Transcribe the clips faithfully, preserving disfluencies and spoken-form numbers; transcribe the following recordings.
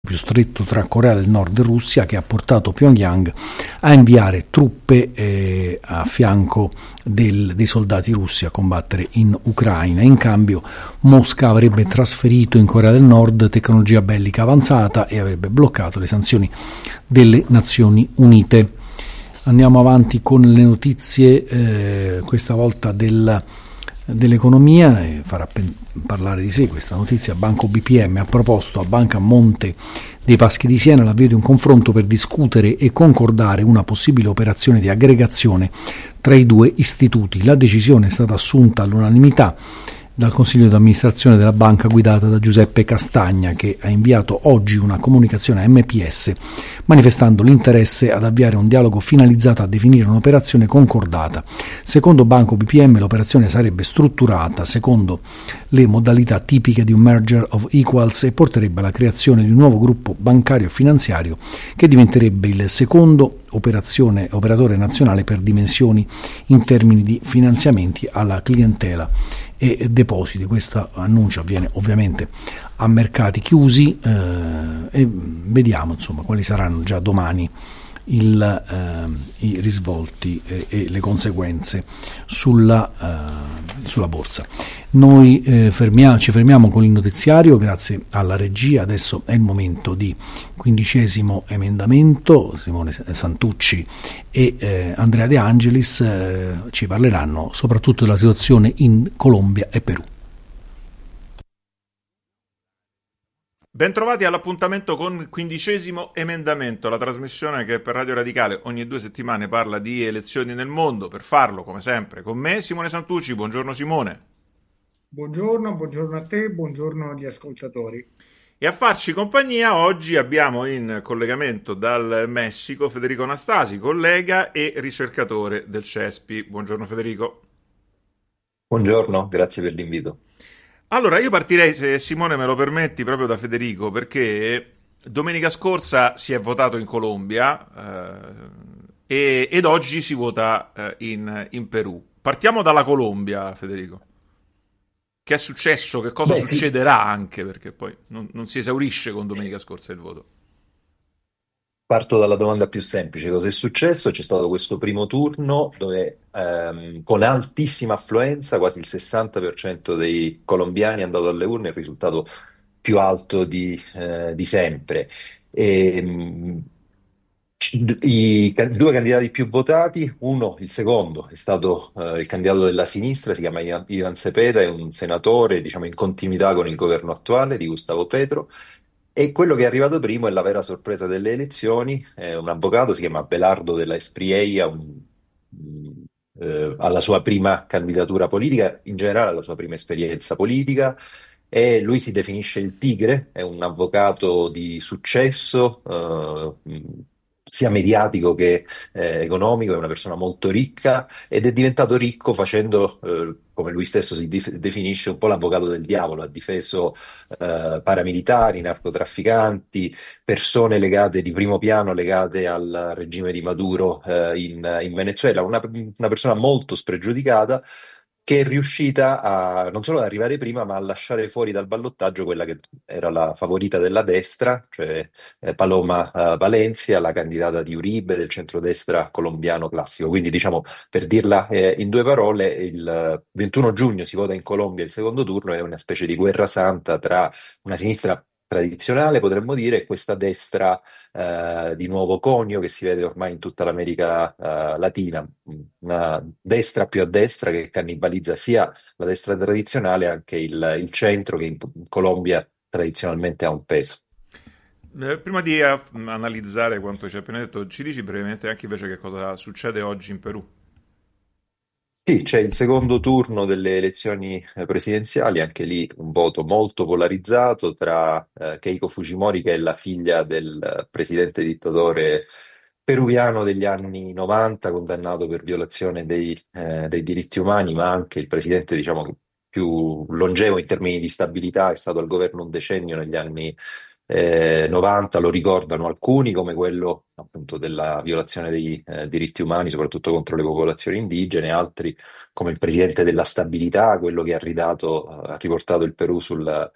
più stretto tra Corea del Nord e Russia, che ha portato Pyongyang a inviare truppe eh, a fianco del, dei soldati russi a combattere in Ucraina. In cambio Mosca avrebbe trasferito in Corea del Nord tecnologia bellica avanzata e avrebbe bloccato le sanzioni delle Nazioni Unite. Andiamo avanti con le notizie, eh, questa volta del dell'economia, e farà pen- parlare di sé questa notizia. Banco B P M ha proposto a Banca Monte dei Paschi di Siena l'avvio di un confronto per discutere e concordare una possibile operazione di aggregazione tra i due istituti. La decisione è stata assunta all'unanimità dal Consiglio di amministrazione della banca guidata da Giuseppe Castagna, che ha inviato oggi una comunicazione a M P S manifestando l'interesse ad avviare un dialogo finalizzato a definire un'operazione concordata. Secondo Banco B P M l'operazione sarebbe strutturata secondo le modalità tipiche di un merger of equals e porterebbe alla creazione di un nuovo gruppo bancario e finanziario che diventerebbe il secondo operazione, operatore nazionale per dimensioni in termini di finanziamenti alla clientela e depositi. Questo annuncio avviene ovviamente a mercati chiusi eh, e vediamo insomma quali saranno già domani il, eh, i risvolti e, e le conseguenze sulla, eh, sulla borsa. Noi eh, fermiamo, ci fermiamo con il notiziario grazie alla regia. Adesso è il momento di quindicesimo emendamento. Simone Santucci e eh, Andrea De Angelis eh, ci parleranno soprattutto della situazione in Colombia e Perù. Bentrovati all'appuntamento con il quindicesimo emendamento, la trasmissione che per Radio Radicale ogni due settimane parla di elezioni nel mondo. Per farlo, come sempre, con me Simone Santucci. Buongiorno Simone. Buongiorno, buongiorno a te, buongiorno agli ascoltatori. E a farci compagnia oggi abbiamo in collegamento dal Messico Federico Anastasi, collega e ricercatore del CESPI. Buongiorno Federico. Buongiorno, grazie per l'invito. Allora, io partirei, se Simone me lo permetti, proprio da Federico, perché domenica scorsa si è votato in Colombia eh, e, ed oggi si vota eh, in, in Perù. Partiamo dalla Colombia, Federico. Che è successo? Che cosa Beh, succederà sì. anche? Perché poi non, non si esaurisce con domenica scorsa il voto. Parto dalla domanda più semplice. Cosa è successo? C'è stato questo primo turno dove ehm, con altissima affluenza, quasi il sessanta per cento dei colombiani è andato alle urne, il risultato più alto di, eh, di sempre. E, mh, c- i can- due candidati più votati, uno, il secondo, è stato eh, il candidato della sinistra, si chiama Ivan Ivan Cepeda, è un senatore, diciamo, in continuità con il governo attuale di Gustavo Petro. E quello che è arrivato primo è la vera sorpresa delle elezioni, è un avvocato, si chiama Belardo della Espriella, un- un- eh, alla sua prima candidatura politica, in generale alla sua prima esperienza politica, e lui si definisce il Tigre, è un avvocato di successo, eh, mh, sia mediatico che eh, economico, è una persona molto ricca ed è diventato ricco facendo, eh, come lui stesso si dif- definisce, un po' l'avvocato del diavolo, ha difeso eh, paramilitari, narcotrafficanti, persone legate di primo piano, legate al regime di Maduro eh, in, in Venezuela, una, una persona molto spregiudicata che è riuscita a non solo ad arrivare prima, ma a lasciare fuori dal ballottaggio quella che era la favorita della destra, cioè eh, Paloma eh, Valencia, la candidata di Uribe del centrodestra colombiano classico. Quindi, diciamo, per dirla eh, in due parole, il ventuno giugno si vota in Colombia il secondo turno, è una specie di guerra santa tra una sinistra tradizionale, potremmo dire, e questa destra eh, di nuovo conio che si vede ormai in tutta l'America eh, Latina, una destra più a destra che cannibalizza sia la destra tradizionale anche il, il centro che in, in Colombia tradizionalmente ha un peso. Eh, prima di eh, analizzare quanto ci hai appena detto, ci dici brevemente anche invece che cosa succede oggi in Perù? Sì, c'è il secondo turno delle elezioni eh, presidenziali, anche lì un voto molto polarizzato tra eh, Keiko Fujimori, che è la figlia del eh, presidente dittatore peruviano degli anni novanta, condannato per violazione dei, eh, dei diritti umani, ma anche il presidente, diciamo, più longevo in termini di stabilità, è stato al governo un decennio negli anni eh, novanta, lo ricordano alcuni come quello appunto della violazione dei eh, diritti umani, soprattutto contro le popolazioni indigene, altri come il presidente della stabilità, quello che ha ridato, ha riportato il Perù sul,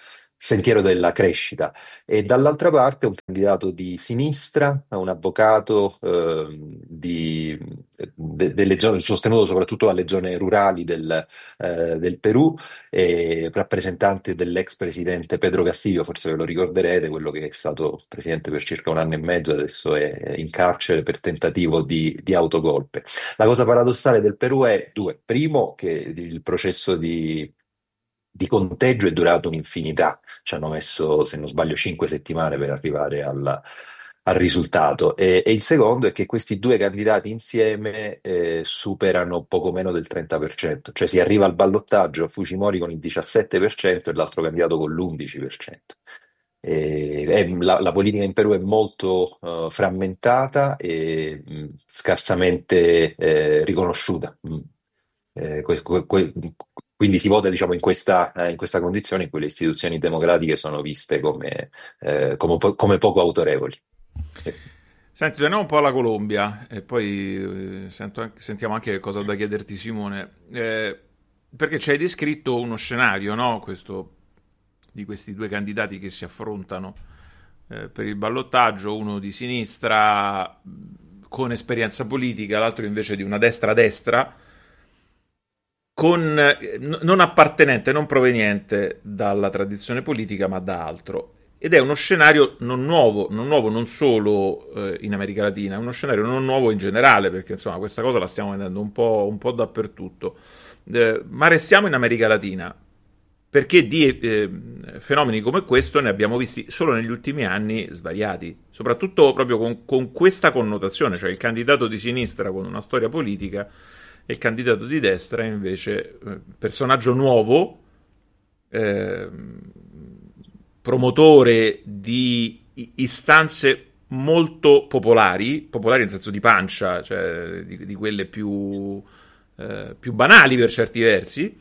sentiero della crescita. E dall'altra parte un candidato di sinistra, un avvocato ehm, di- de- delle zone, sostenuto soprattutto dalle zone rurali del, eh, del Perù, e rappresentante dell'ex presidente Pedro Castillo, forse ve lo ricorderete, quello che è stato presidente per circa un anno e mezzo, adesso è in carcere per tentativo di, di autogolpe. La cosa paradossale del Perù è due. Primo, che il processo di, di conteggio è durato un'infinità, ci hanno messo, se non sbaglio, cinque settimane per arrivare al, al risultato. E, e il secondo è che questi due candidati insieme eh, superano poco meno del trenta per cento, cioè si arriva al ballottaggio, Fujimori con il diciassette per cento e l'altro candidato con l'undici per cento. E- è- la, la politica in Perù è molto eh, frammentata e mh, scarsamente eh, riconosciuta. Mh. Eh, que- que- que- quindi si vota, diciamo, in questa, eh, in questa condizione in cui le istituzioni democratiche sono viste come, eh, come po- come poco autorevoli. Eh, Senti, torniamo un po' alla Colombia e poi eh, sento anche- sentiamo anche cosa ho da chiederti, Simone. Eh, perché ci hai descritto uno scenario, no? Questo, di questi due candidati che si affrontano eh, per il ballottaggio, uno di sinistra mh, con esperienza politica, l'altro invece di una destra-destra, con, eh, n- non appartenente, non proveniente dalla tradizione politica, ma da altro. Ed è uno scenario non nuovo, non nuovo non solo eh, in America Latina, è uno scenario non nuovo in generale, perché insomma questa cosa la stiamo vedendo un po', un po' dappertutto. Eh, ma restiamo in America Latina, perché di eh, fenomeni come questo ne abbiamo visti solo negli ultimi anni svariati, soprattutto proprio con, con questa connotazione, cioè il candidato di sinistra con una storia politica e il candidato di destra invece eh, personaggio nuovo, eh, promotore di i- istanze molto popolari, popolari nel senso di pancia, cioè di, di quelle più, eh, più banali per certi versi,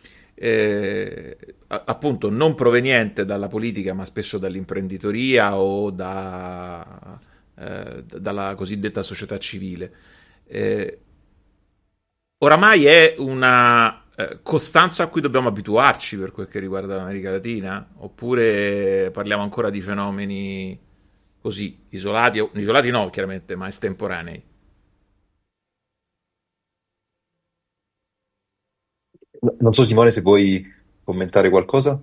eh, a- appunto non proveniente dalla politica ma spesso dall'imprenditoria o da, eh, dalla cosiddetta società civile. Eh, Oramai è una eh, costanza a cui dobbiamo abituarci per quel che riguarda l'America Latina? Oppure parliamo ancora di fenomeni così, isolati, o- isolati no, chiaramente, ma estemporanei? Non so, Simone, se vuoi commentare qualcosa?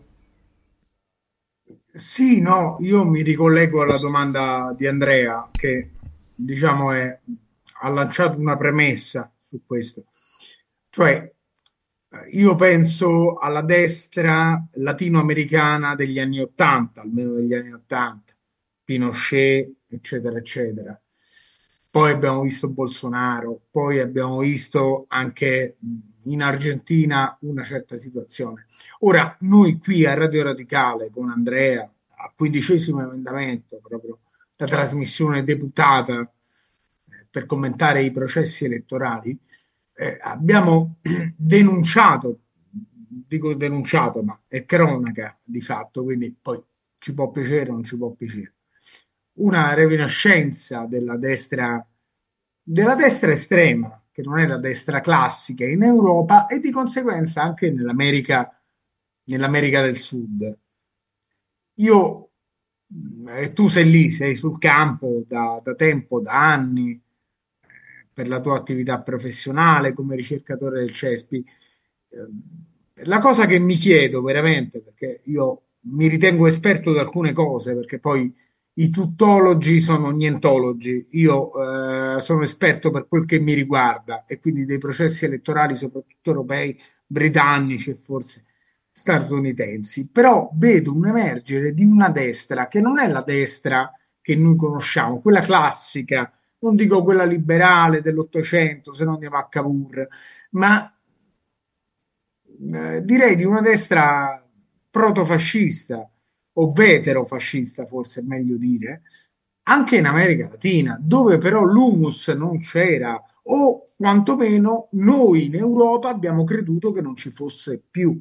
Sì, no, io mi ricollego alla Posso- domanda di Andrea che diciamo è- ha lanciato una premessa su questo. Cioè, eh, io penso alla destra latinoamericana degli anni Ottanta, almeno degli anni Ottanta, Pinochet, eccetera, eccetera. Poi abbiamo visto Bolsonaro, poi abbiamo visto anche mh, in Argentina una certa situazione. Ora, noi qui a Radio Radicale con Andrea, a quindicesimo emendamento, proprio la trasmissione deputata eh, per commentare i processi elettorali, eh, abbiamo denunciato, dico denunciato, ma è cronaca di fatto, quindi poi ci può piacere o non ci può piacere, una reminiscenza della destra, della destra estrema, che non è la destra classica in Europa e di conseguenza anche nell'America, nell'America del Sud. Io, eh, tu sei lì, sei sul campo da, da tempo, da anni, eh, per la tua attività professionale come ricercatore del CESPI. Eh, La cosa che mi chiedo veramente, perché io mi ritengo esperto di alcune cose, perché poi i tuttologi sono nientologi, io eh, sono esperto per quel che mi riguarda e quindi dei processi elettorali, soprattutto europei, britannici e forse statunitensi, però vedo un emergere di una destra che non è la destra che noi conosciamo, quella classica, non dico quella liberale dell'Ottocento, se no andiamo a Cavour, ma eh, direi di una destra protofascista o veterofascista, forse è meglio dire, anche in America Latina, dove però l'humus non c'era, o quantomeno noi in Europa abbiamo creduto che non ci fosse più.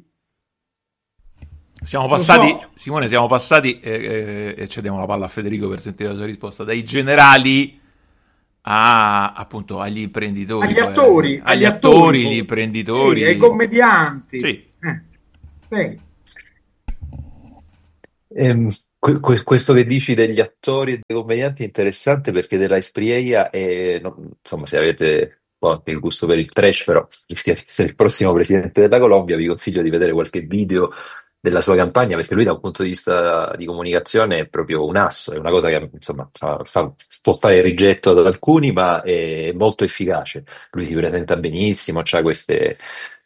Siamo Lo so, passati, Simone, siamo passati, eh, eh, e cediamo la palla a Federico per sentire la sua risposta, dai generali a, appunto, agli imprenditori, agli poi alla fine. attori, Agli agli attori attori, gli forse, sì, ai imprenditori. commedianti. Sì. Eh, sì. Ehm, que- que- questo che dici degli attori e dei commedianti è interessante perché della Espriella è, no- insomma, se avete un po' anche il gusto per il trash, però rischia di essere il prossimo presidente della Colombia, vi consiglio di vedere qualche video della sua campagna perché lui da un punto di vista di comunicazione è proprio un asso, è una cosa che insomma fa- fa- può fare rigetto ad alcuni, ma è molto efficace. Lui si presenta benissimo, c'ha queste,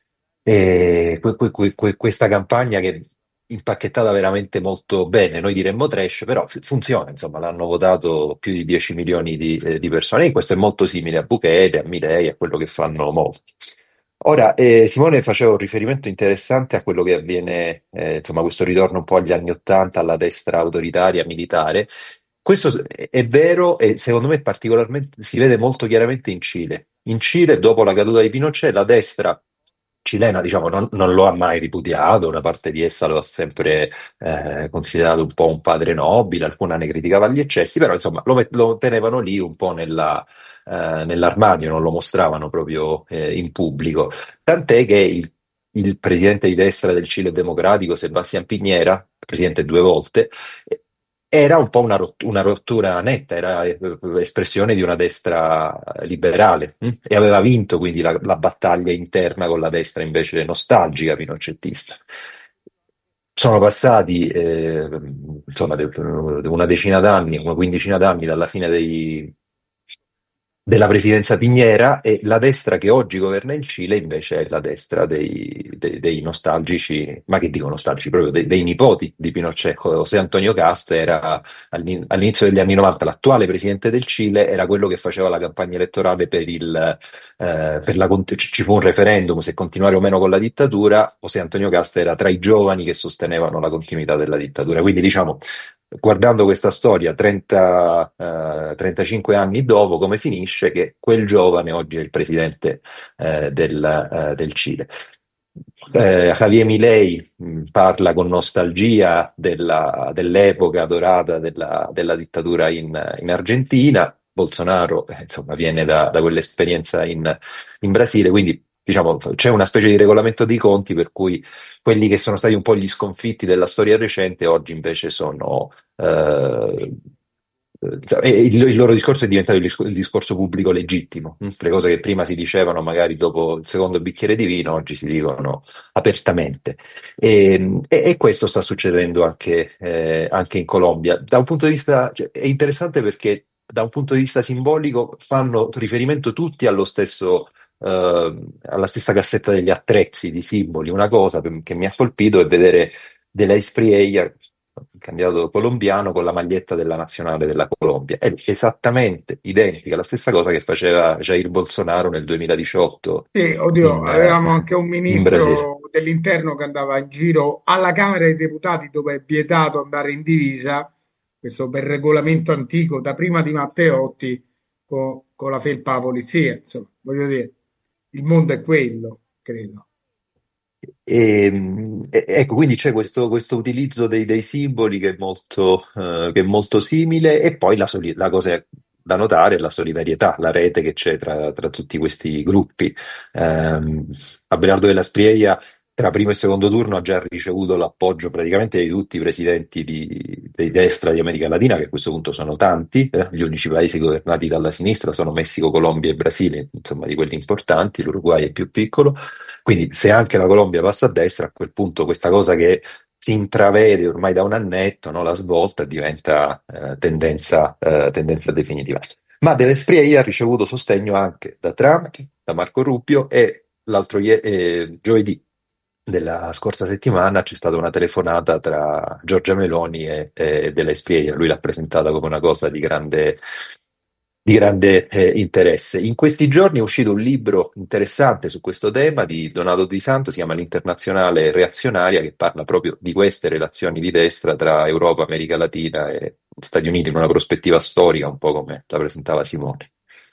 eh, que- que- que- que- questa campagna che impacchettata veramente molto bene. Noi diremmo trash, però f- funziona, insomma, l'hanno votato più di dieci milioni di, eh, di persone e questo è molto simile a Bukele, a Milei, a quello che fanno molti. Ora, eh, Simone faceva un riferimento interessante a quello che avviene, eh, insomma, questo ritorno un po' agli anni Ottanta, alla destra autoritaria, militare. Questo s- è è vero e secondo me particolarmente si vede molto chiaramente in Cile. In Cile, dopo la caduta di Pinochet, la destra cilena, diciamo, non, non lo ha mai ripudiato, una parte di essa lo ha sempre eh, considerato un po' un padre nobile, alcuna ne criticava gli eccessi, però insomma lo, met- lo tenevano lì un po' nella, eh, nell'armadio, non lo mostravano proprio eh, in pubblico. Tant'è che il, il presidente di destra del Cile Democratico, Sebastián Piñera, presidente due volte, eh, era un po' una, rott- una rottura netta, era eh, espressione di una destra liberale, hm? E aveva vinto quindi la, la battaglia interna con la destra invece nostalgica pinocettista. Sono passati eh, insomma de- de- una decina d'anni, una quindicina d'anni dalla fine dei, della presidenza Piñera e la destra che oggi governa il Cile invece è la destra dei, dei- dei nostalgici, ma che dico nostalgici, proprio dei, dei nipoti di Pinochet. José Antonio Cast era all'in- all'inizio degli anni novanta l'attuale presidente del Cile, era quello che faceva la campagna elettorale per il, eh, per la, cont- ci fu un referendum se continuare o meno con la dittatura. José Antonio Cast era tra i giovani che sostenevano la continuità della dittatura. Quindi diciamo guardando questa storia trenta, eh, trentacinque anni dopo, come finisce? Che quel giovane oggi è il presidente eh, del, eh, del Cile. Eh, Javier Milei mh, parla con nostalgia della- dell'epoca dorata della, della dittatura in, in Argentina. Bolsonaro, eh, insomma, viene da, da quell'esperienza in, in Brasile, quindi diciamo c'è una specie di regolamento dei conti per cui quelli che sono stati un po' gli sconfitti della storia recente oggi invece sono eh, e il, il loro discorso è diventato il, discor- il discorso pubblico legittimo. hm? Le cose che prima si dicevano magari dopo il secondo bicchiere di vino, oggi si dicono apertamente. E, e- e questo sta succedendo anche, eh, anche in Colombia. Da un punto di vista, cioè, è interessante perché da un punto di vista simbolico fanno riferimento tutti allo stesso, eh, alla stessa cassetta degli attrezzi di simboli. Una cosa che mi ha colpito è vedere della Espriella, il candidato colombiano, con la maglietta della nazionale della Colombia. È esattamente identica, la stessa cosa che faceva Jair Bolsonaro nel duemiladiciotto Sì, oddio, in, eh, avevamo anche un in Brasile. ministro dell'interno che andava in giro alla Camera dei Deputati dove è vietato andare in divisa, questo per regolamento antico, da prima di Matteotti co- con, la felpa alla polizia, insomma, voglio dire, il mondo è quello, credo. E, e- ecco, quindi c'è questo, questo utilizzo dei, dei simboli che è molto, eh, che è molto simile, e poi la, soli- la cosa da notare è la solidarietà, la rete che c'è tra, tra tutti questi gruppi. Ehm, Abelardo della Sprieglia tra primo e secondo turno ha già ricevuto l'appoggio praticamente di tutti i presidenti di, di destra di America Latina, che a questo punto sono tanti. eh, Gli unici paesi governati dalla sinistra sono Messico, Colombia e Brasile, insomma di quelli importanti, l'Uruguay è più piccolo. Quindi se anche la Colombia passa a destra, a quel punto questa cosa che si intravede ormai da un annetto, no, la svolta diventa eh, tendenza, eh, tendenza definitiva. Ma Dell'Espriella ha ricevuto sostegno anche da Trump, da Marco Rubio e l'altro ie- eh, giovedì della scorsa settimana c'è stata una telefonata tra Giorgia Meloni e, e Dell'Espriella. Lui l'ha presentata come una cosa di grande di grande eh, interesse. In questi giorni è uscito un libro interessante su questo tema di Donato Di Santo, si chiama L'Internazionale Reazionaria, che parla proprio di queste relazioni di destra tra Europa, America Latina e Stati Uniti in una prospettiva storica, un po' come la presentava Simone.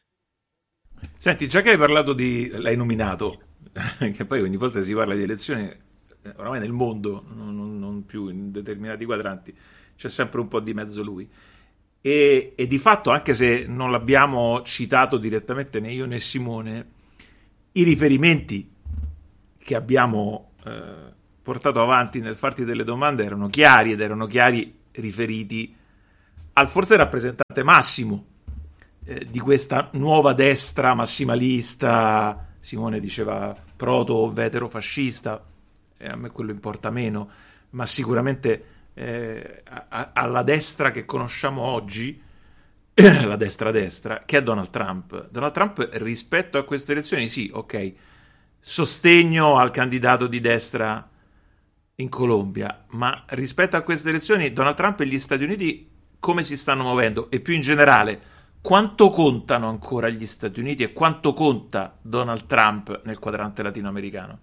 Senti, già che hai parlato di... l'hai nominato, che poi ogni volta si parla di elezioni, eh, oramai nel mondo, non, non- non più in determinati quadranti, c'è sempre un po' di mezzo lui. E, e di fatto, anche se non l'abbiamo citato direttamente né io né Simone, i riferimenti che abbiamo eh, portato avanti nel farti delle domande erano chiari ed erano chiari riferiti al forse rappresentante massimo eh, di questa nuova destra massimalista. Simone diceva proto o veterofascista, e a me quello importa meno, ma sicuramente eh, a- alla destra che conosciamo oggi, la destra destra, che è Donald Trump. Donald Trump rispetto a queste elezioni, sì, ok, sostegno al candidato di destra in Colombia, ma rispetto a queste elezioni Donald Trump e gli Stati Uniti come si stanno muovendo e più in generale quanto contano ancora gli Stati Uniti e quanto conta Donald Trump nel quadrante latinoamericano?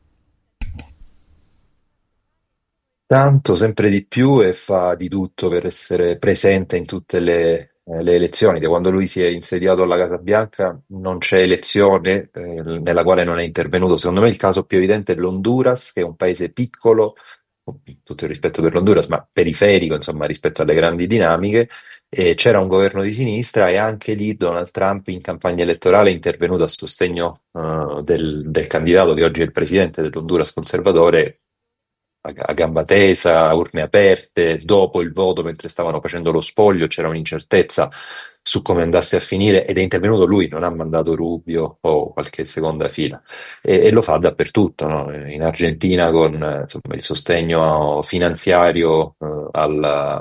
Tanto, sempre di più e fa di tutto per essere presente in tutte le, eh, le elezioni. Da quando lui si è insediato alla Casa Bianca non c'è elezione eh, nella quale non è intervenuto. Secondo me il caso più evidente è l'Honduras, che è un paese piccolo, con tutto il rispetto per l'Honduras, ma periferico, insomma, rispetto alle grandi dinamiche. E c'era un governo di sinistra e anche lì Donald Trump in campagna elettorale è intervenuto a sostegno eh, del, del candidato che oggi è il presidente dell'Honduras conservatore a, a gamba tesa, a urne aperte, dopo il voto, mentre stavano facendo lo spoglio, c'era un'incertezza su come andasse a finire ed è intervenuto lui, non ha mandato Rubio o qualche seconda fila e, e lo fa dappertutto, no? In Argentina con eh, insomma, il sostegno finanziario eh, al,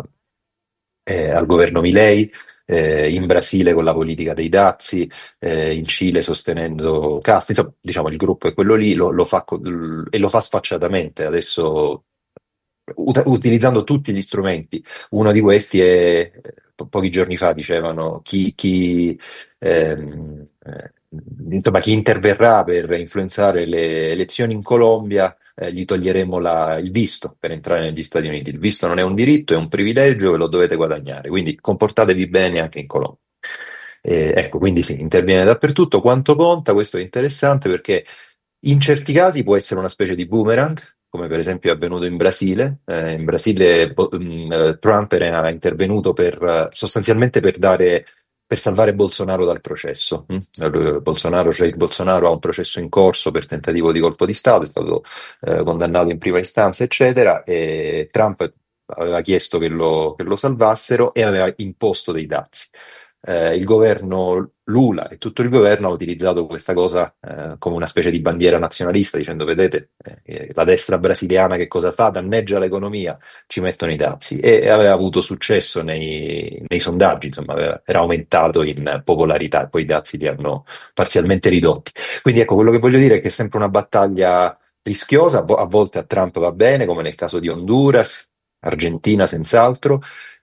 eh, al governo Milei, eh, in Brasile con la politica dei dazi, eh, in Cile sostenendo Castro, insomma, diciamo il gruppo è quello lì, lo, lo fa co- e lo fa sfacciatamente, adesso ut- utilizzando tutti gli strumenti. Uno di questi è, po- pochi giorni fa dicevano, chi, chi, ehm, eh, insomma, chi interverrà per influenzare le elezioni in Colombia, eh, gli toglieremo la- il visto per entrare negli Stati Uniti. Il visto non è un diritto, è un privilegio e lo dovete guadagnare, quindi comportatevi bene anche in Colombia. Eh, ecco, quindi sì, interviene dappertutto. Quanto conta? Questo è interessante perché in certi casi può essere una specie di boomerang, come per esempio è avvenuto in Brasile. Eh, in Brasile bo- mh, eh, Trump era intervenuto per, eh, sostanzialmente per dare, per salvare Bolsonaro dal processo. mm? Eh, Bolsonaro, Jair Bolsonaro ha un processo in corso per tentativo di colpo di Stato, è stato eh, condannato in prima istanza, eccetera, e Trump aveva chiesto che lo, che lo salvassero e aveva imposto dei dazi. Eh, il governo Lula e tutto il governo ha utilizzato questa cosa eh, come una specie di bandiera nazionalista, dicendo: vedete, eh, la destra brasiliana che cosa fa? Danneggia l'economia, ci mettono i dazi. E, e aveva avuto successo nei, nei sondaggi, insomma, aveva- era aumentato in popolarità e poi i dazi li hanno parzialmente ridotti. Quindi ecco, quello che voglio dire è che è sempre una battaglia rischiosa, a vo- a volte a Trump va bene, come nel caso di Honduras, Argentina senz'altro,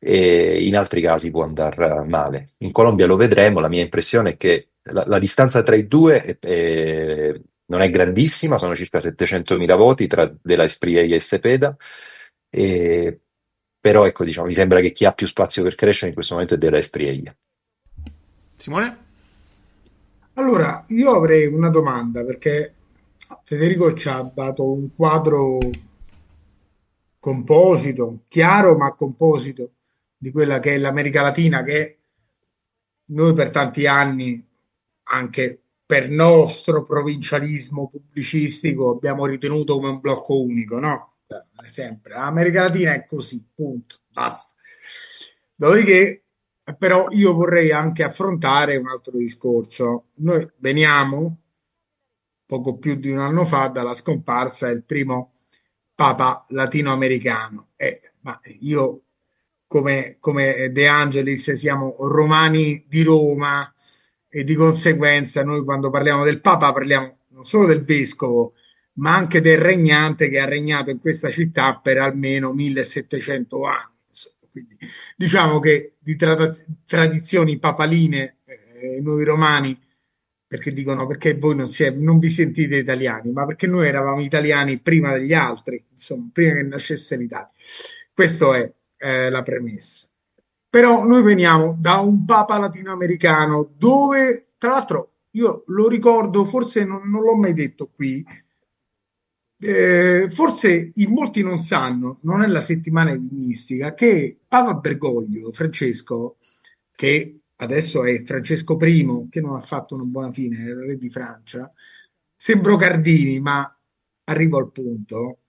e in altri casi può andare male. In Colombia lo vedremo, la mia impressione è che la, la distanza tra i due è- è- non è grandissima, sono circa settecentomila voti tra De La Espriella e Cepeda, e- però ecco, diciamo, mi sembra che chi ha più spazio per crescere in questo momento è De La Espriella. Simone? Allora, io avrei una domanda perché Federico ci ha dato un quadro composito, chiaro ma composito di quella che è l'America Latina, che noi per tanti anni, anche per nostro provincialismo pubblicistico, abbiamo ritenuto come un blocco unico, no? Cioè, sempre. L'America Latina è così, punto, basta. Dopodiché, però, io vorrei anche affrontare un altro discorso. Noi veniamo poco più di un anno fa dalla scomparsa del primo Papa latinoamericano. Eh, ma io, come, come De Angelis, siamo romani di Roma e di conseguenza noi quando parliamo del Papa parliamo non solo del vescovo, ma anche del regnante che ha regnato in questa città per almeno millesettecento anni. Insomma. Quindi, diciamo che di tra- tradizioni papaline eh, noi romani perché dicono perché voi non, si è- non vi sentite italiani, ma perché noi eravamo italiani prima degli altri, insomma, prima che nascesse l'Italia. Questa è eh, la premessa. Però noi veniamo da un papa latinoamericano dove, tra l'altro, io lo ricordo, forse non, non l'ho mai detto qui, eh, forse in molti non sanno, non è la settimana enigmistica, che Papa Bergoglio, Francesco, che adesso è Francesco primo, che non ha fatto una buona fine, è il re di Francia, sembro Cardini, ma arrivo al punto.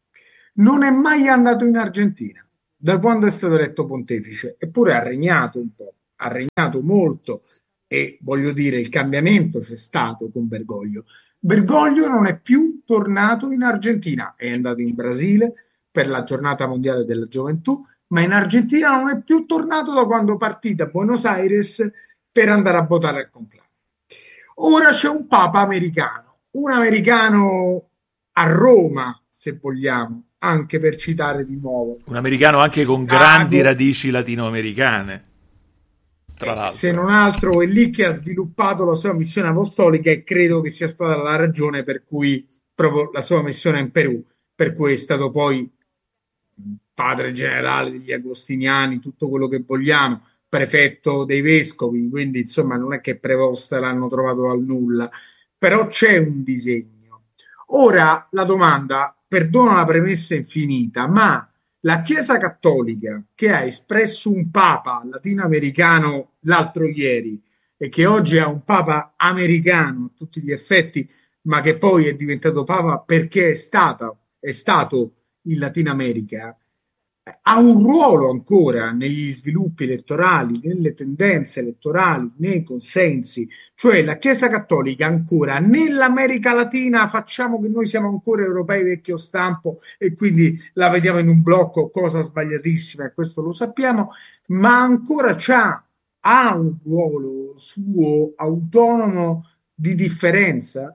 non è mai andato in Argentina da quando è stato eletto pontefice, eppure ha regnato un po', ha regnato molto e voglio dire il cambiamento c'è stato con Bergoglio. Bergoglio non è più tornato in Argentina, è andato in Brasile per la giornata mondiale della gioventù, ma in Argentina non è più tornato da quando partì da Buenos Aires per andare a votare al conclave. Ora c'è un papa americano, un americano a Roma, se vogliamo, anche per citare di nuovo. Un americano anche con Chicago, grandi radici latinoamericane, tra eh, l'altro. se non altro è lì che ha sviluppato la sua missione apostolica e credo che sia stata la ragione per cui proprio la sua missione in Perù, per cui è stato poi padre generale degli agostiniani, tutto quello che vogliamo, prefetto dei vescovi, quindi insomma non è che preposta l'hanno trovato dal nulla, però c'è un disegno. Ora la domanda, perdono la premessa infinita, ma la Chiesa Cattolica che ha espresso un papa latinoamericano l'altro ieri e che oggi ha un papa americano a tutti gli effetti, ma che poi è diventato papa perché è stato, è stato in Latino America, ha un ruolo ancora negli sviluppi elettorali, nelle tendenze elettorali, nei consensi, cioè la Chiesa Cattolica ancora nell'America Latina facciamo che noi siamo ancora europei vecchio stampo e quindi la vediamo in un blocco, cosa sbagliatissima e questo lo sappiamo, ma ancora c'ha, ha un ruolo suo autonomo di differenza.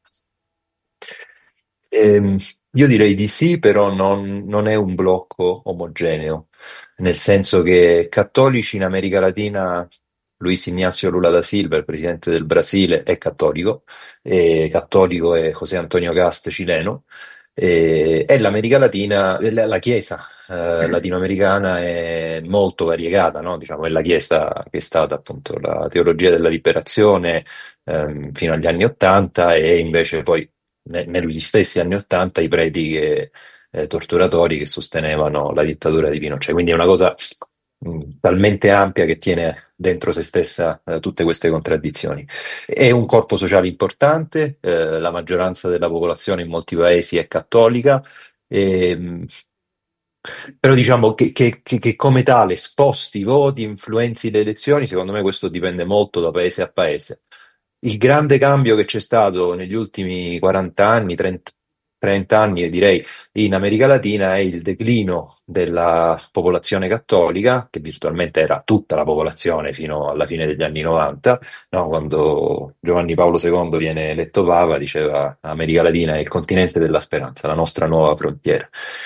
Ehm, io direi di sì, però non, non è un blocco omogeneo, nel senso che cattolici in America Latina, Luis Ignacio Lula da Silva, il presidente del Brasile, è cattolico, e cattolico è José Antonio Cast, cileno, e, e l'America Latina, la, la Chiesa eh, latinoamericana è molto variegata, no? Diciamo, è la Chiesa che è stata appunto la teologia della liberazione ehm, fino agli anni Ottanta e invece poi ne- negli stessi anni Ottanta i preti che, eh, torturatori che sostenevano la dittatura di Pinochet. Quindi è una cosa mh, talmente ampia che tiene dentro se stessa eh, tutte queste contraddizioni. È un corpo sociale importante, eh, la maggioranza della popolazione in molti paesi è cattolica, e, mh, però diciamo che, che- che- che come tale sposti i voti, influenzi le elezioni, secondo me questo dipende molto da paese a paese. Il grande cambio che c'è stato negli ultimi quaranta anni, trenta, trenta anni, direi, in America Latina è il declino della popolazione cattolica, che virtualmente era tutta la popolazione fino alla fine degli anni novanta, no? Quando Giovanni Paolo secondo viene eletto Papa, diceva America Latina è il continente della speranza, la nostra nuova frontiera.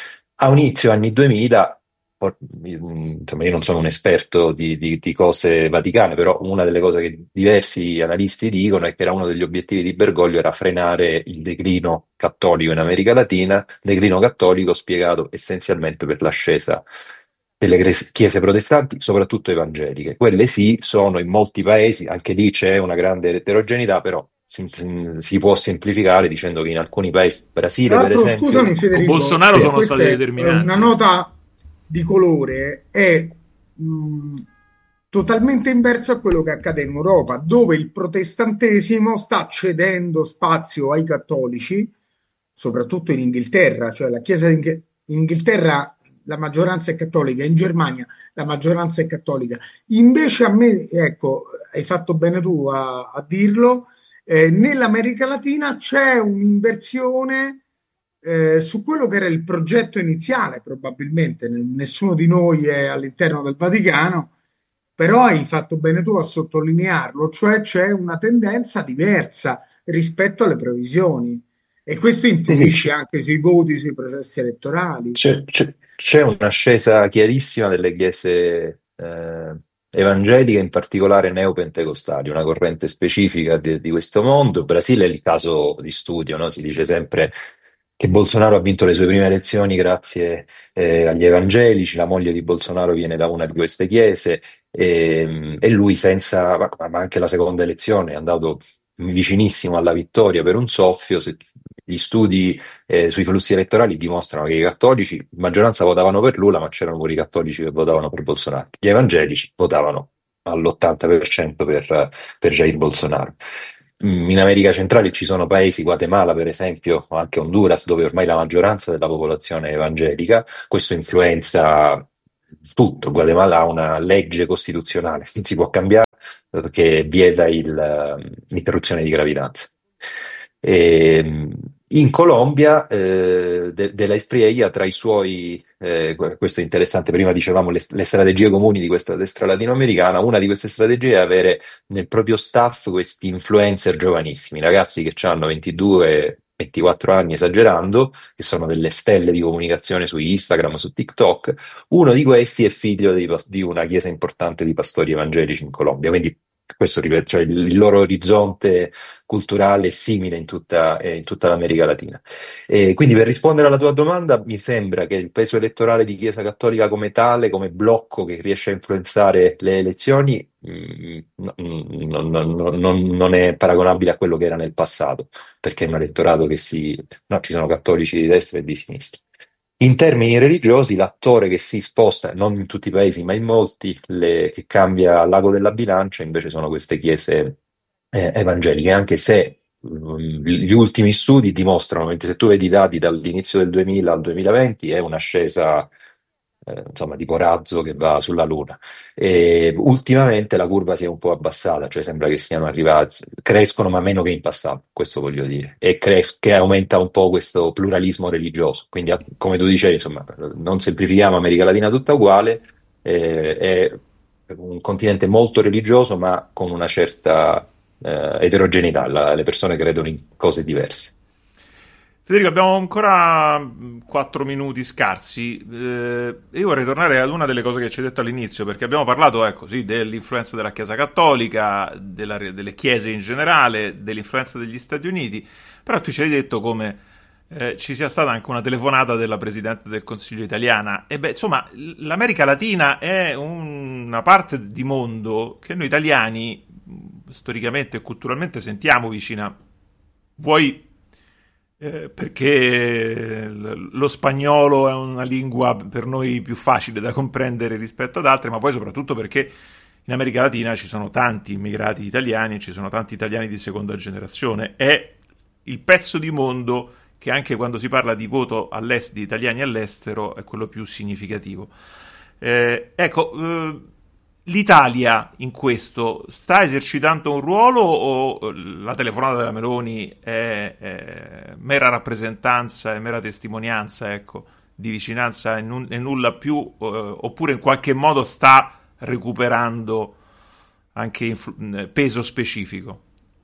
A inizio anni duemila, por- insomma, io non sono un esperto di, di- di cose vaticane, però una delle cose che diversi analisti dicono è che era uno degli obiettivi di Bergoglio era frenare il declino cattolico in America Latina, declino cattolico spiegato essenzialmente per l'ascesa delle gres- chiese protestanti, soprattutto evangeliche. Quelle sì, sono in molti paesi, anche lì c'è una grande eterogeneità, però si, si può semplificare dicendo che in alcuni paesi, Tra Brasile per l'altro, esempio, scusami Con Federico, Bolsonaro se sì. sono questa stati è eh, una determinanti. nota di colore, è mh, totalmente inverso a quello che accade in Europa, dove il protestantesimo sta cedendo spazio ai cattolici, soprattutto in Inghilterra, cioè la Chiesa d'Inghilterra, in Inghilterra la maggioranza è cattolica, in Germania la maggioranza è cattolica. Invece a me, ecco, hai fatto bene tu a, a dirlo, eh, nell'America Latina c'è un'inversione eh, su quello che era il progetto iniziale, probabilmente nessuno di noi è all'interno del Vaticano, però hai fatto bene tu a sottolinearlo, cioè c'è una tendenza diversa rispetto alle previsioni e questo Sì, sì, influisce c- anche sui voti, sui processi elettorali. c'è c'è- c'è un'ascesa chiarissima delle chiese eh, evangeliche, in particolare neopentecostali, una corrente specifica di, di questo mondo. Il Brasile è il caso di studio, no? Si dice sempre che Bolsonaro ha vinto le sue prime elezioni grazie eh, agli evangelici, la moglie di Bolsonaro viene da una di queste chiese e, e lui senza, ma, ma anche la seconda elezione è andato vicinissimo alla vittoria per un soffio. Se, gli studi eh, sui flussi elettorali dimostrano che i cattolici, in maggioranza votavano per Lula, ma c'erano pure i cattolici che votavano per Bolsonaro. Gli evangelici votavano all'ottanta per cento per, per Jair Bolsonaro. in America centrale ci sono paesi, Guatemala per esempio, o anche Honduras, dove ormai la maggioranza della popolazione è evangelica. Questo influenza tutto. Guatemala ha una legge costituzionale, non si può cambiare, che vieta il, eh, l'interruzione di gravidanza. E, in Colombia, eh, de- della Espriella, tra i suoi, eh, questo è interessante, prima dicevamo le, le strategie comuni di questa destra latinoamericana, una di queste strategie è avere nel proprio staff questi influencer giovanissimi, ragazzi che hanno ventidue ventiquattro anni esagerando, che sono delle stelle di comunicazione su Instagram, su TikTok. Uno di questi è figlio di, di una chiesa importante di pastori evangelici in Colombia, quindi questo ripeto, cioè il, il loro orizzonte culturale è simile in tutta, eh, in tutta l'America Latina. E quindi per rispondere alla tua domanda, mi sembra che il peso elettorale di Chiesa Cattolica come tale, come blocco che riesce a influenzare le elezioni, mh, no- non, non- non- non è paragonabile a quello che era nel passato, perché è un elettorato che si... no, ci sono cattolici di destra e di sinistra. In termini religiosi, l'attore che si sposta, non in tutti i paesi, ma in molti, le- che cambia l'ago della bilancia, invece sono queste chiese eh, evangeliche, anche se mm, gli ultimi studi dimostrano, mentre se tu vedi i dati dall'inizio del duemila al duemilaventi, è un'ascesa, eh, insomma, tipo razzo che va sulla Luna. E ultimamente la curva si è un po' abbassata, cioè sembra che siano arrivati, crescono ma meno che in passato, questo voglio dire, e cres- che aumenta un po' questo pluralismo religioso. Quindi, a- come tu dicevi, insomma, non semplifichiamo America Latina tutta uguale, eh, è un continente molto religioso, ma con una certa eh, eterogeneità. La- le persone credono in cose diverse. Federico, abbiamo ancora mh, quattro minuti scarsi. Eh, io vorrei tornare ad una delle cose che ci hai detto all'inizio, perché abbiamo parlato, ecco, sì, dell'influenza della Chiesa Cattolica, della- delle chiese in generale, dell'influenza degli Stati Uniti, però tu ci hai detto come eh, ci sia stata anche una telefonata della Presidente del Consiglio italiana. E beh, insomma, l- l'America Latina è un- una parte di mondo che noi italiani, mh, storicamente e culturalmente, sentiamo vicina. Vuoi eh, perché l- lo spagnolo è una lingua per noi più facile da comprendere rispetto ad altre, ma poi soprattutto perché in America Latina ci sono tanti immigrati italiani, ci sono tanti italiani di seconda generazione. È il pezzo di mondo che anche quando si parla di voto all'est, di italiani all'estero, è quello più significativo. Eh, ecco, eh, l'Italia in questo sta esercitando un ruolo o la telefonata della Meloni è, è mera rappresentanza, è mera testimonianza, ecco, di vicinanza e, nun- e nulla più, eh, oppure in qualche modo sta recuperando anche influ- peso specifico?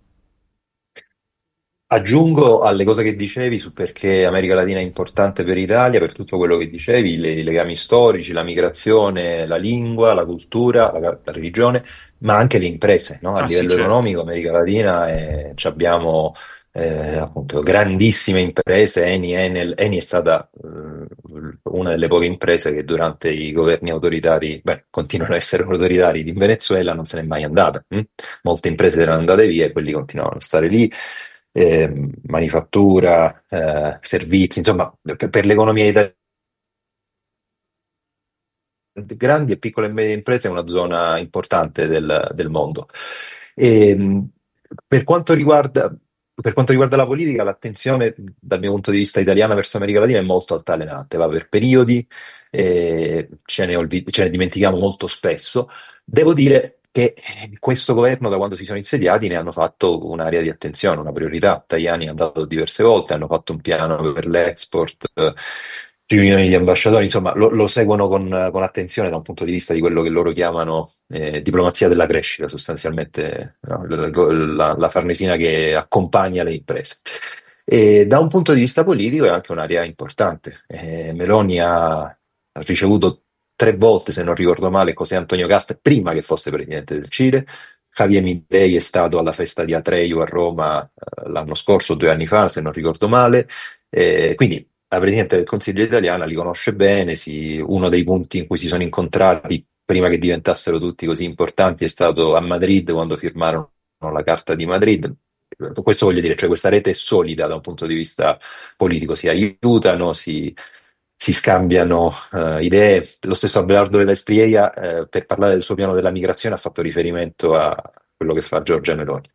Aggiungo alle cose che dicevi su perché America Latina è importante per l'Italia, per tutto quello che dicevi, le- i legami storici, la migrazione, la lingua, la cultura, la, la religione, ma anche le imprese, no? A Ah sì, livello certo. economico, America Latina è- ci abbiamo eh, appunto grandissime imprese. Eni, Enel, Eni è stata eh, una delle poche imprese che durante i governi autoritari, beh, continuano a essere autoritari in Venezuela, non se n'è mai andata. hm? Molte imprese erano andate via e quelli continuavano a stare lì, eh, manifattura, eh, servizi, insomma, per, per l'economia italiana, grandi e piccole e medie imprese è una zona importante del, del mondo. E, mh, per quanto riguarda, per quanto riguarda la politica, l'attenzione dal mio punto di vista italiana verso l'America Latina è molto altalenante, va per periodi, eh, ce ne, olvi- ce ne dimentichiamo molto spesso. Devo dire che eh, questo governo, da quando si sono insediati, ne hanno fatto un'area di attenzione, una priorità. Tajani è andato diverse volte, hanno fatto un piano per l'export, eh, riunioni di ambasciatori, insomma, lo, lo seguono con, con attenzione da un punto di vista di quello che loro chiamano eh, diplomazia della crescita, sostanzialmente, no? La, la- la Farnesina che accompagna le imprese. E da un punto di vista politico è anche un'area importante. Eh, Meloni ha, ha ricevuto tre volte, se non ricordo male, José Antonio Cast prima che fosse presidente del Cile. Javier Milei è stato alla festa di Atreju a Roma eh, l'anno scorso, due anni fa, se non ricordo male. Eh, quindi la Presidente del Consiglio italiana li conosce bene, si- uno dei punti in cui si sono incontrati prima che diventassero tutti così importanti è stato a Madrid quando firmarono la Carta di Madrid. Questo voglio dire, cioè questa rete è solida da un punto di vista politico, si aiutano, si, si scambiano eh, idee. Lo stesso Abelardo della Espriella, eh, per parlare del suo piano della migrazione, ha fatto riferimento a quello che fa Giorgia Meloni.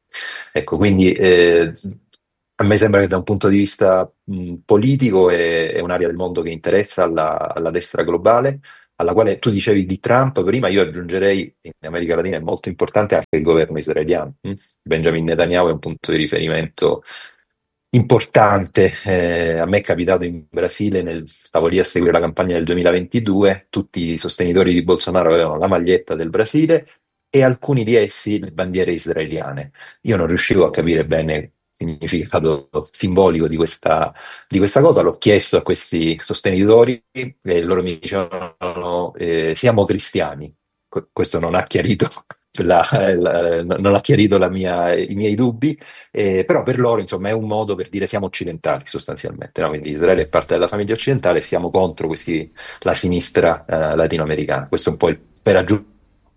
Ecco, quindi eh, a me sembra che da un punto di vista mh, politico è, è un'area del mondo che interessa alla, alla destra globale, alla quale tu dicevi di Trump prima, io aggiungerei in America Latina è molto importante anche il governo israeliano. mh? Benjamin Netanyahu è un punto di riferimento importante. Eh, a me è capitato in Brasile, nel- stavo lì a seguire la campagna del duemilaventidue, tutti i sostenitori di Bolsonaro avevano la maglietta del Brasile e alcuni di essi le bandiere israeliane. Io non riuscivo a capire bene il significato simbolico di questa, di questa cosa, l'ho chiesto a questi sostenitori e loro mi dicevano eh, siamo cristiani. Que- Questo non ha chiarito, la- la- non ha chiarito la mia- i miei dubbi, eh, però per loro insomma è un modo per dire siamo occidentali sostanzialmente, no? Quindi Israele è parte della famiglia occidentale e siamo contro questi, la sinistra eh, latinoamericana. Questo è un po' il, per aggiungere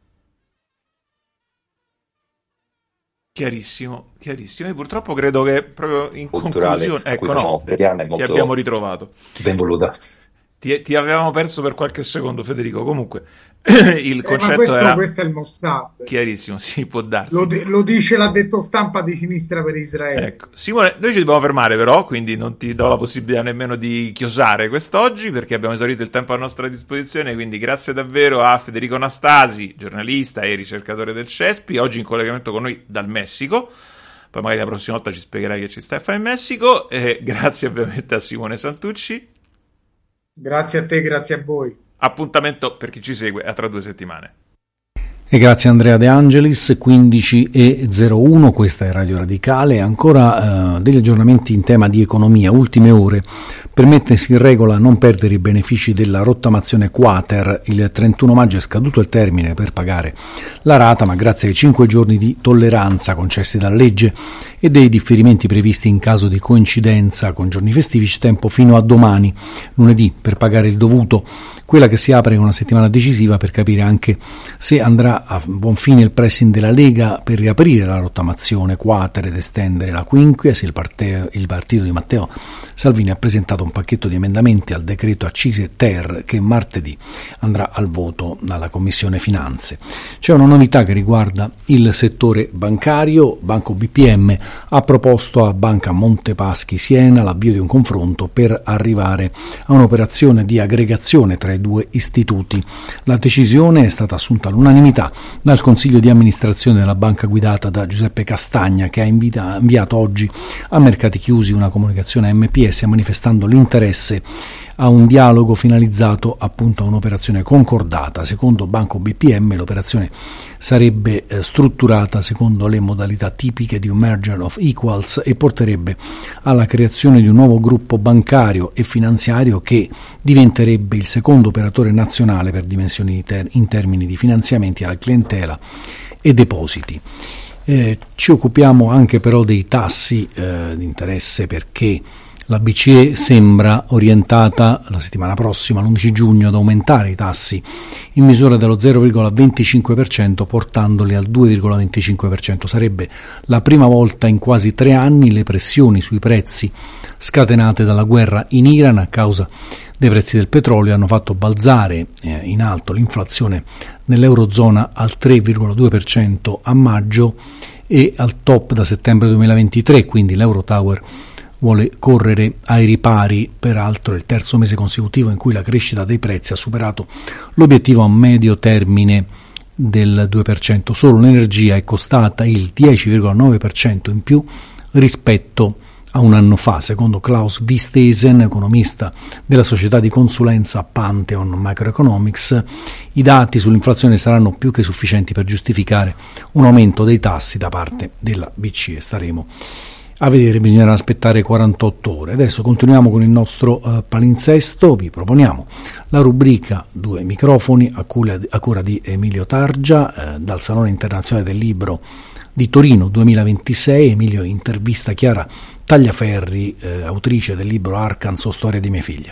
Chiarissimo, chiarissimo. Io purtroppo credo che proprio in culturale conclusione, a cui ecco facciamo no, è ti abbiamo molto ritrovato. ben voluta. Ti, ti avevamo perso per qualche secondo, Federico. Comunque, il Eh, ma concetto questo, era questo è il Mossad. chiarissimo, sì, può Lo, darsi. di- lo dice l'addetto stampa di Sinistra per Israele. Ecco, Simone, noi ci dobbiamo fermare però, quindi non ti do la possibilità nemmeno di chiosare quest'oggi perché abbiamo esaurito il tempo a nostra disposizione, quindi grazie davvero a Federico Anastasi, giornalista e ricercatore del CESPI, oggi in collegamento con noi dal Messico, poi magari la prossima volta ci spiegherai che ci stai a fare in Messico, e grazie ovviamente a Simone Santucci, Grazie a te, grazie a voi. appuntamento per chi ci segue a tra due settimane. E grazie a Andrea De Angelis, quindici e zero uno, questa è Radio Radicale. Ancora eh, degli aggiornamenti in tema di economia, ultime ore. Per mettersi in regola a non perdere i benefici della rottamazione Quater, il trentuno maggio è scaduto il termine per pagare la rata, ma grazie ai cinque giorni di tolleranza concessi dalla legge e dei differimenti previsti in caso di coincidenza con giorni festivi, c'è tempo fino a domani, lunedì, per pagare il dovuto. Quella che si apre è una settimana decisiva per capire anche se andrà a buon fine il pressing della Lega per riaprire la rottamazione Quater ed estendere la quinquies. Il, parte, il partito di Matteo Salvini ha presentato un pacchetto di emendamenti al decreto accise ter che martedì andrà al voto dalla Commissione Finanze. C'è una novità che riguarda il settore bancario. Banco B P M ha proposto a Banca Montepaschi Siena l'avvio di un confronto per arrivare a un'operazione di aggregazione tra i due istituti. La decisione è stata assunta all'unanimità dal Consiglio di amministrazione della banca guidata da Giuseppe Castagna, che ha invita- inviato oggi a mercati chiusi una comunicazione a M P S manifestando l'interesse a un dialogo finalizzato appunto a un'operazione concordata. Secondo Banco B P M l'operazione sarebbe eh, strutturata secondo le modalità tipiche di un merger of equals e porterebbe alla creazione di un nuovo gruppo bancario e finanziario che diventerebbe il secondo operatore nazionale per dimensioni in, ter- in termini di finanziamenti alla clientela e depositi. Eh, ci occupiamo anche però dei tassi eh, di interesse, perché la B C E sembra orientata la settimana prossima, l'undici giugno, ad aumentare i tassi in misura dello zero virgola venticinque per cento, portandoli al due virgola venticinque per cento. Sarebbe la prima volta in quasi tre anni. Le pressioni sui prezzi scatenate dalla guerra in Iran a causa dei prezzi del petrolio hanno fatto balzare eh, in alto l'inflazione nell'Eurozona al tre virgola due per cento a maggio e al top da settembre duemilaventitré, quindi l'Eurotower vuole correre ai ripari. Peraltro è il terzo mese consecutivo in cui la crescita dei prezzi ha superato l'obiettivo a medio termine del due per cento. Solo l'energia è costata il dieci virgola nove per cento in più rispetto a un anno fa, secondo Klaus Wistesen, economista della società di consulenza Pantheon Microeconomics. I dati sull'inflazione saranno più che sufficienti per giustificare un aumento dei tassi da parte della B C E. Staremo a vedere, bisognerà aspettare quarantotto ore. Adesso continuiamo con il nostro uh, palinsesto. Vi proponiamo la rubrica Due microfoni a cura, a cura di Emilio Targia eh, dal Salone Internazionale del Libro di Torino duemilaventisei. Emilio intervista Chiara Tagliaferri, eh, autrice del libro Arkansas, storia di mia figlia.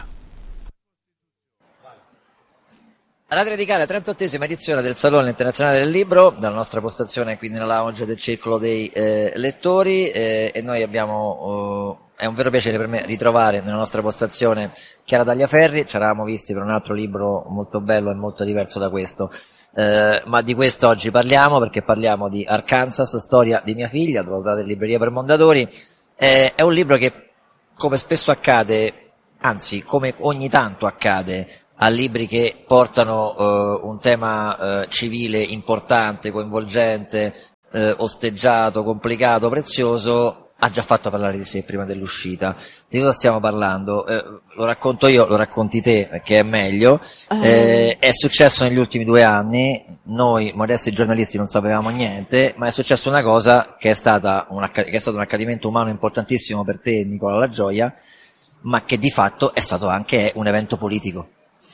Radio Radicale, trentottesima edizione del Salone Internazionale del Libro, dalla nostra postazione qui nella lounge del Circolo dei eh, Lettori, eh, e noi abbiamo, eh, è un vero piacere per me ritrovare nella nostra postazione Chiara Tagliaferri. Ci eravamo visti per un altro libro molto bello e molto diverso da questo, eh, ma di questo oggi parliamo, perché parliamo di Arkansas, storia di mia figlia, trovate in libreria per Mondadori. Eh, è un libro che, come spesso accade, anzi come ogni tanto accade a libri che portano eh, un tema eh, civile importante, coinvolgente, eh, osteggiato, complicato, prezioso, ha già fatto parlare di sé prima dell'uscita. Di cosa stiamo parlando? Eh, lo racconto io, lo racconti te, che è meglio. Eh, è successo negli ultimi due anni, noi modesti giornalisti non sapevamo niente, ma è successa una cosa che è stata un, che è stato un accadimento umano importantissimo per te, Nicola La Gioia, ma che di fatto è stato anche un evento politico.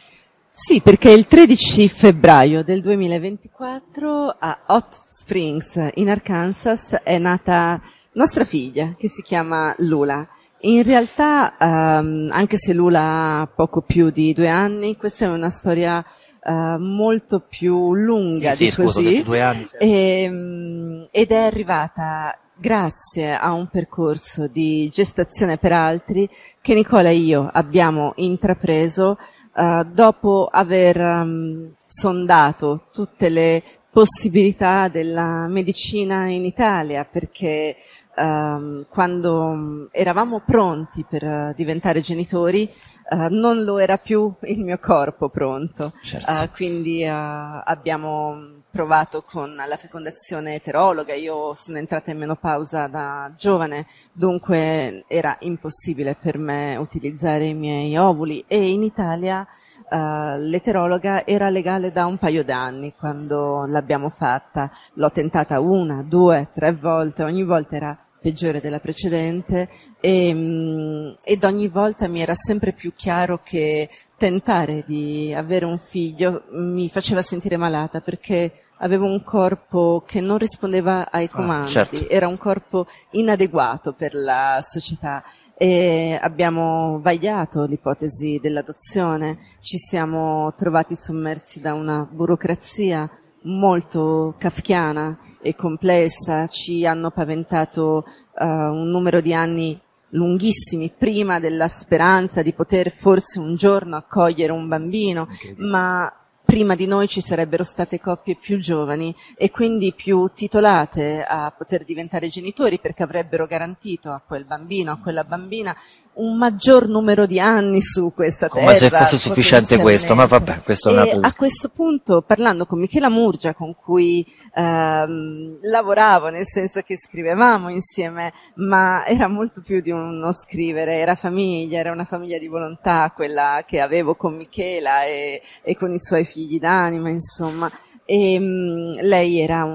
Sì, perché il tredici febbraio del duemilaventiquattro a Hot Springs in Arkansas è nata nostra figlia, che si chiama Lula. In realtà, um, anche se Lula ha poco più di due anni, questa è una storia uh, molto più lunga sì, di sì, così. Scusa, ho detto due anni. Certo. E, um, ed è arrivata grazie a un percorso di gestazione per altri che Nicola e io abbiamo intrapreso uh, dopo aver um, sondato tutte le possibilità della medicina in Italia, perché Um, quando eravamo pronti per uh, diventare genitori uh, non lo era più il mio corpo pronto. Certo. Uh, quindi uh, abbiamo provato con la fecondazione eterologa. Io sono entrata in menopausa da giovane, dunque era impossibile per me utilizzare i miei ovuli, e in Italia Uh, l'eterologa era legale da un paio d'anni quando l'abbiamo fatta. L'ho tentata una, due, tre volte, ogni volta era peggiore della precedente, e, mh, ed ogni volta mi era sempre più chiaro che tentare di avere un figlio mi faceva sentire malata, perché avevo un corpo che non rispondeva ai comandi, ah, certo. Era un corpo inadeguato per la società. E abbiamo vagliato l'ipotesi dell'adozione, ci siamo trovati sommersi da una burocrazia molto kafkiana e complessa, ci hanno paventato uh, un numero di anni lunghissimi prima della speranza di poter forse un giorno accogliere un bambino, ma prima di noi ci sarebbero state coppie più giovani e quindi più titolate a poter diventare genitori, perché avrebbero garantito a quel bambino, a quella bambina, un maggior numero di anni su questa terra. Come se fosse sufficiente questo, ma vabbè, questo è un altro discorso. A questo punto, parlando con Michela Murgia, con cui ehm, lavoravo, nel senso che scrivevamo insieme, ma era molto più di uno scrivere, era famiglia, era una famiglia di volontà, quella che avevo con Michela e, e con i suoi figli d'anima, insomma. E, um, lei era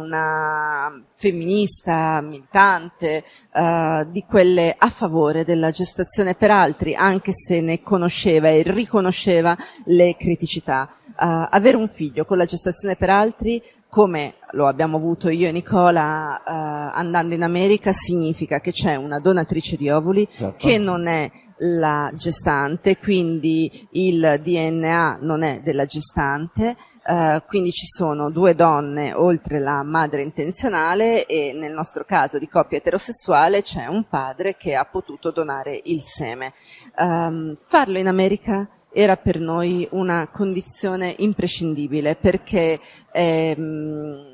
una femminista militante, uh, di quelle a favore della gestazione per altri, anche se ne conosceva e riconosceva le criticità. Uh, avere un figlio con la gestazione per altri, come lo abbiamo avuto io e Nicola uh, andando in America, significa che c'è una donatrice di ovuli, certo, che non è la gestante, quindi il D N A non è della gestante, uh, quindi ci sono due donne oltre la madre intenzionale, e nel nostro caso di coppia eterosessuale c'è un padre che ha potuto donare il seme. Um, farlo in America era per noi una condizione imprescindibile, perché ehm,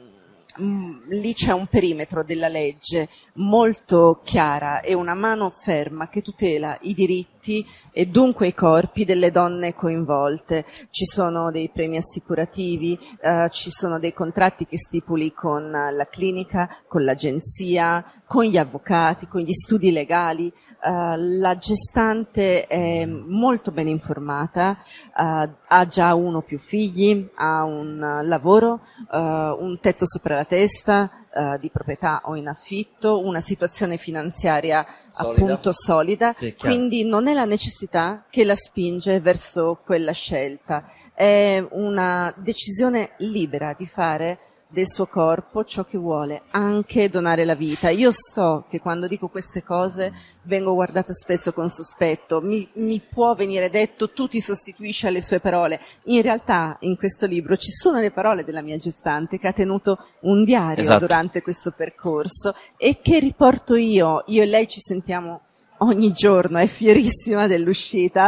lì c'è un perimetro della legge molto chiara e una mano ferma che tutela i diritti e dunque i corpi delle donne coinvolte. Ci sono dei premi assicurativi, eh, ci sono dei contratti che stipuli con la clinica, con l'agenzia, con gli avvocati, con gli studi legali. Uh, la gestante è molto ben informata, uh, ha già uno o più figli, ha un uh, lavoro, uh, un tetto sopra la testa, uh, di proprietà o in affitto, una situazione finanziaria solida. appunto solida, sì, quindi non è la necessità che la spinge verso quella scelta, è una decisione libera di fare del suo corpo ciò che vuole, anche donare la vita. Io so che quando dico queste cose vengo guardata spesso con sospetto, mi, mi può venire detto tu ti sostituisci alle sue parole. In realtà in questo libro ci sono le parole della mia gestante che ha tenuto un diario, esatto, durante questo percorso, e che riporto io. Io e lei ci sentiamo ogni giorno, è fierissima dell'uscita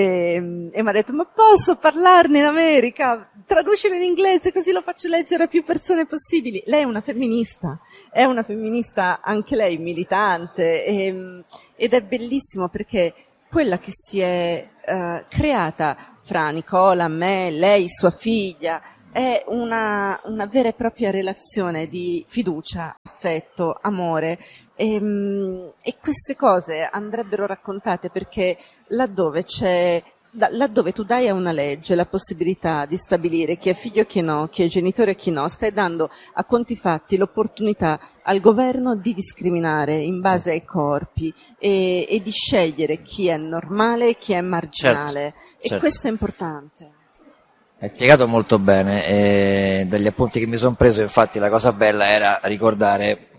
e, e mi ha detto ma posso parlarne in America? Traducilo in inglese così lo faccio leggere a più persone possibili. Lei è una femminista, è una femminista anche lei militante e, ed è bellissimo perché quella che si è uh, creata fra Nicola, me, lei, sua figlia, è una, una vera e propria relazione di fiducia, affetto, amore e, e queste cose andrebbero raccontate perché laddove c'è laddove tu dai a una legge la possibilità di stabilire chi è figlio e chi no, chi è genitore e chi no, stai dando a conti fatti l'opportunità al governo di discriminare in base ai corpi e, e di scegliere chi è normale e chi è marginale. Certo, e certo. Questo è importante. Hai spiegato molto bene, e dagli appunti che mi sono preso infatti la cosa bella era ricordare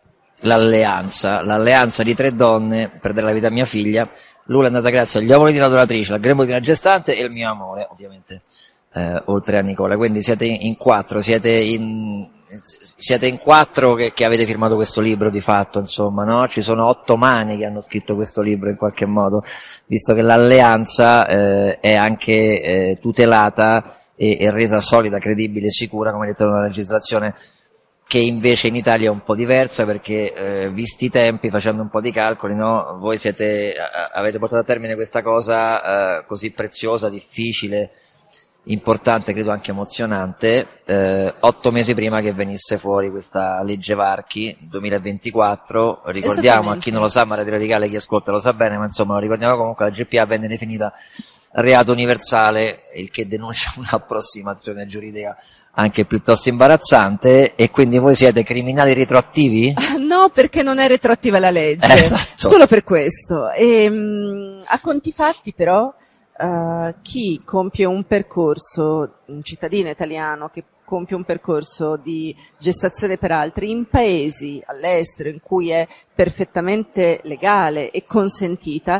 l'alleanza, l'alleanza di tre donne per dare la vita a mia figlia. Lula è andata grazie agli ovuli di una donatrice, al grembo di una gestante e il mio amore, ovviamente, eh, oltre a Nicola. Quindi siete in quattro, siete in, siete in quattro che, che avete firmato questo libro di fatto, insomma, no? Ci sono otto mani che hanno scritto questo libro in qualche modo, visto che l'alleanza eh, è anche eh, tutelata e, e resa solida, credibile e sicura, come detto, nella legislazione che invece in Italia è un po' diversa perché eh, visti i tempi, facendo un po' di calcoli, no, voi siete avete portato a termine questa cosa eh, così preziosa, difficile, importante, credo anche emozionante, eh, otto mesi prima che venisse fuori questa legge Varchi duemilaventiquattro. Ricordiamo a chi non lo sa, ma Radio Radicale, chi ascolta lo sa bene, ma insomma lo ricordiamo comunque, la G P A venne definita reato universale, il che denuncia un'approssimazione giuridica anche piuttosto imbarazzante. E quindi voi siete criminali retroattivi? No, perché non è retroattiva la legge, eh, esatto. Solo per questo. E, mh, a conti fatti però uh, chi compie un percorso, un cittadino italiano che compie un percorso di gestazione per altri in paesi all'estero in cui è perfettamente legale e consentita,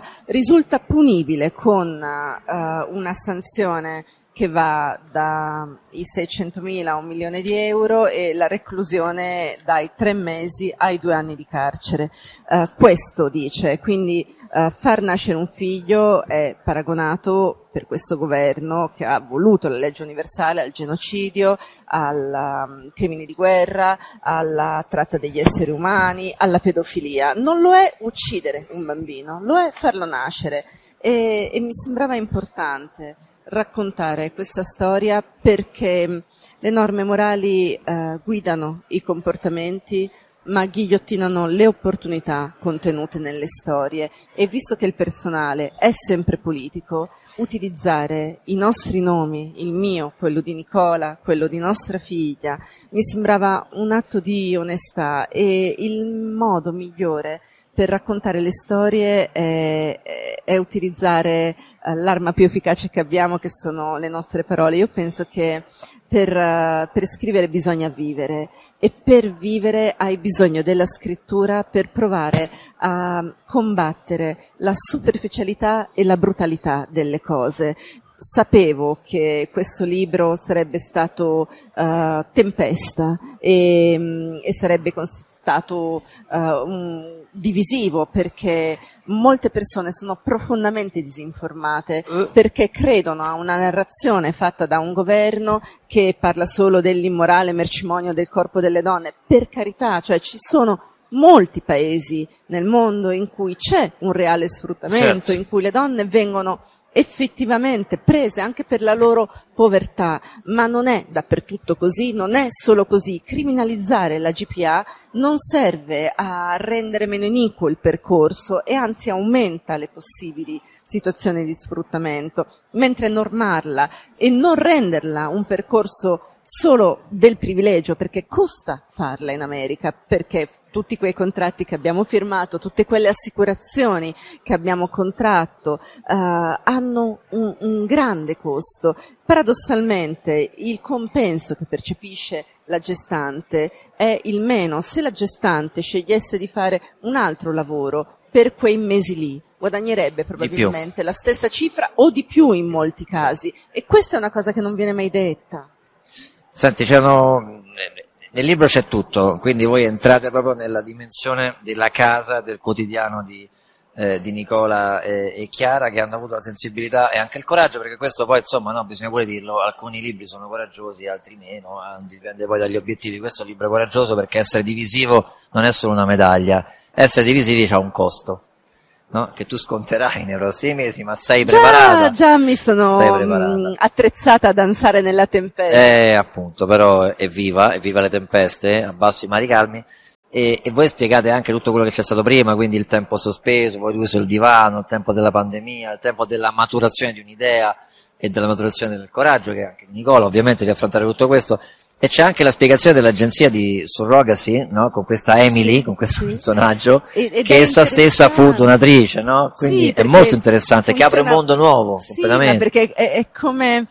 risulta punibile con uh, una sanzione che va dai seicentomila a un milione di euro e la reclusione dai tre mesi ai due anni di carcere. Uh, questo dice, quindi uh, far nascere un figlio è paragonato per questo governo che ha voluto la legge universale al genocidio, al um, crimini di guerra, alla tratta degli esseri umani, alla pedofilia. Non lo è uccidere un bambino, lo è farlo nascere e, e mi sembrava importante raccontare questa storia perché le norme morali eh, guidano i comportamenti ma ghigliottinano le opportunità contenute nelle storie e visto che il personale è sempre politico, utilizzare i nostri nomi, il mio, quello di Nicola, quello di nostra figlia, mi sembrava un atto di onestà e il modo migliore per raccontare le storie è, è utilizzare uh, l'arma più efficace che abbiamo, che sono le nostre parole. Io penso che per, uh, per scrivere bisogna vivere e per vivere hai bisogno della scrittura per provare a combattere la superficialità e la brutalità delle cose. Sapevo che questo libro sarebbe stato uh, tempesta e, e sarebbe stato uh, un divisivo perché molte persone sono profondamente disinformate perché credono a una narrazione fatta da un governo che parla solo dell'immorale mercimonio del corpo delle donne. Per carità, cioè ci sono molti paesi nel mondo in cui c'è un reale sfruttamento, certo, in cui le donne vengono effettivamente prese anche per la loro povertà, ma non è dappertutto così, non è solo così. Criminalizzare la G P A non serve a rendere meno iniquo il percorso e anzi aumenta le possibili situazioni di sfruttamento, mentre normarla e non renderla un percorso solo del privilegio, perché costa farla in America, perché tutti quei contratti che abbiamo firmato, tutte quelle assicurazioni che abbiamo contratto uh, hanno un, un grande costo. Paradossalmente il compenso che percepisce la gestante è il meno. Se la gestante scegliesse di fare un altro lavoro per quei mesi lì, guadagnerebbe probabilmente la stessa cifra o di più in molti casi, e questa è una cosa che non viene mai detta. Senti, c'erano, nel libro c'è tutto, quindi voi entrate proprio nella dimensione della casa, del quotidiano di, eh, di Nicola e, e Chiara, che hanno avuto la sensibilità e anche il coraggio, perché questo poi insomma no, bisogna pure dirlo, alcuni libri sono coraggiosi, altri meno, dipende poi dagli obiettivi. Questo è un libro coraggioso perché essere divisivo non è solo una medaglia, essere divisivi ha un costo, no? Che tu sconterai nei prossimi mesi, ma sei già, preparata? Già mi sono mh, attrezzata a danzare nella tempesta. Eh, appunto, però è viva, è viva le tempeste, abbasso i mari calmi, e, e voi spiegate anche tutto quello che c'è stato prima, quindi il tempo sospeso, poi lui sul divano, il tempo della pandemia, il tempo della maturazione di un'idea e della maturazione del coraggio, che è anche Nicola, ovviamente, di affrontare tutto questo. E c'è anche la spiegazione dell'agenzia di Surrogacy, no? Con questa Emily, sì, con questo sì. personaggio, Ed che essa stessa fu donatrice, no? Quindi sì, è molto interessante, funziona... che apre un mondo nuovo, sì, completamente. Ma perché è, è come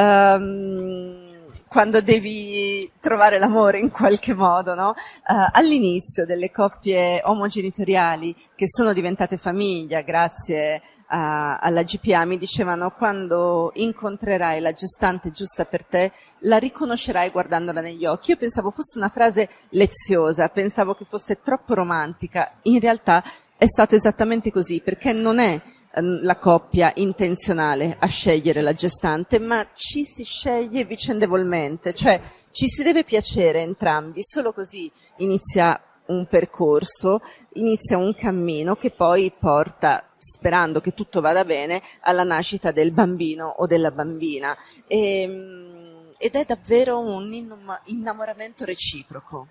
um, quando devi trovare l'amore in qualche modo, no? Uh, all'inizio delle coppie omogenitoriali che sono diventate famiglia grazie a, alla G P A mi dicevano: quando incontrerai la gestante giusta per te la riconoscerai guardandola negli occhi. Io pensavo fosse una frase leziosa, pensavo che fosse troppo romantica, in realtà è stato esattamente così, perché non è la coppia intenzionale a scegliere la gestante, ma ci si sceglie vicendevolmente, cioè ci si deve piacere entrambi, solo così inizia un percorso, inizia un cammino che poi porta, sperando che tutto vada bene, alla nascita del bambino o della bambina. E, ed è davvero un innamoramento reciproco.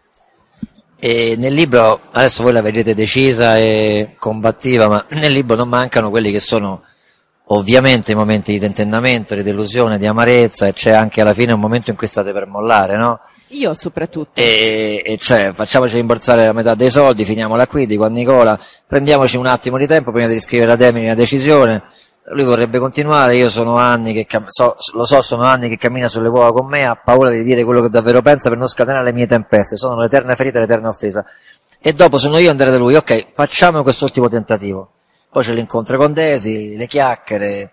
E nel libro, adesso voi la vedete decisa e combattiva, ma nel libro non mancano quelli che sono ovviamente i momenti di tentennamento, di delusione, di amarezza, e c'è anche alla fine un momento in cui state per mollare, no? Io soprattutto. E, e cioè, facciamoci rimborsare la metà dei soldi, finiamola qui, dico a Nicola, prendiamoci un attimo di tempo prima di riscrivere ad Emily una decisione. Lui vorrebbe continuare, io sono anni che cam- so, lo so, sono anni che cammina sulle uova con me, ha paura di dire quello che davvero pensa per non scatenare le mie tempeste, sono l'eterna ferita e l'eterna offesa. E dopo sono io a andare da lui, ok, facciamo quest'ultimo tentativo. Poi c'è l'incontro con Daisy, le chiacchiere,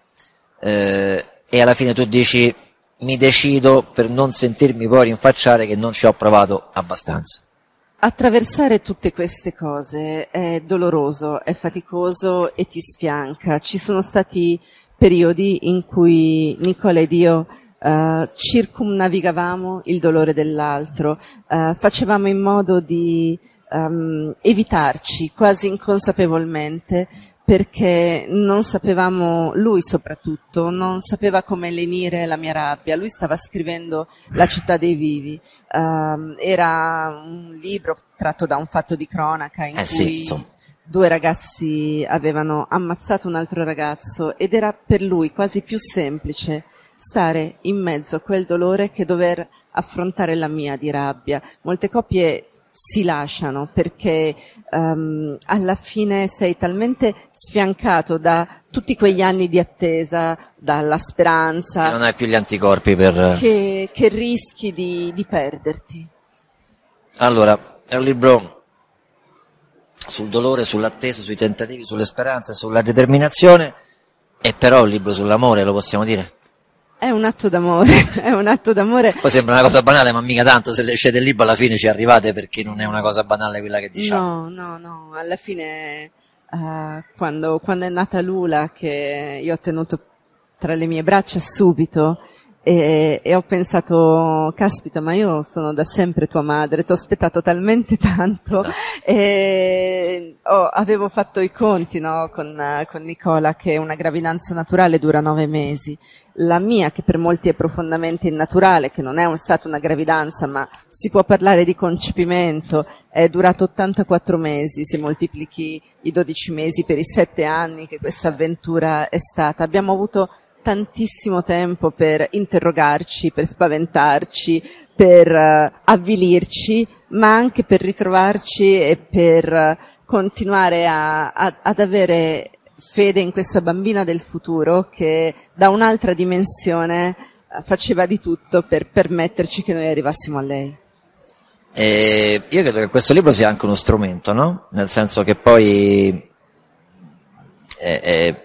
eh, e alla fine tu dici: mi decido per non sentirmi poi rinfacciare che non ci ho provato abbastanza. Attraversare tutte queste cose è doloroso, è faticoso e ti sfianca. Ci sono stati periodi in cui Nicola ed io uh, circumnavigavamo il dolore dell'altro, uh, facevamo in modo di um, evitarci quasi inconsapevolmente, perché non sapevamo, lui soprattutto, non sapeva come lenire la mia rabbia. Lui stava scrivendo La città dei vivi, um, era un libro tratto da un fatto di cronaca in eh cui sì, due ragazzi avevano ammazzato un altro ragazzo, ed era per lui quasi più semplice stare in mezzo a quel dolore che dover affrontare la mia di rabbia. Molte coppie si lasciano perché um, alla fine sei talmente sfiancato da tutti quegli anni di attesa, dalla speranza, che non hai più gli anticorpi per... che, che rischi di, di perderti. Allora, è un libro sul dolore, sull'attesa, sui tentativi, sulle speranze, sulla determinazione, e però è un libro sull'amore, lo possiamo dire? È un atto d'amore, è un atto d'amore. Poi sembra una cosa banale, ma mica tanto, se leggete il libro alla fine ci arrivate, perché non è una cosa banale quella che diciamo. No, no, no, alla fine uh, quando, quando è nata Lula, che io ho tenuto tra le mie braccia subito, e, e ho pensato: caspita, ma io sono da sempre tua madre, ti ho aspettato talmente tanto. Esatto. E oh, avevo fatto i conti, no, con, con Nicola, che una gravidanza naturale dura nove mesi. La mia, che per molti è profondamente innaturale, che non è un, stata una gravidanza, ma si può parlare di concepimento, è durato ottantaquattro mesi, se moltiplichi i dodici mesi per i sette anni che questa avventura è stata. Abbiamo avuto tantissimo tempo per interrogarci, per spaventarci, per uh, avvilirci, ma anche per ritrovarci e per uh, continuare a, a, ad avere fede in questa bambina del futuro che da un'altra dimensione uh, faceva di tutto per permetterci che noi arrivassimo a lei. E io credo che questo libro sia anche uno strumento, no? Nel senso che poi è, è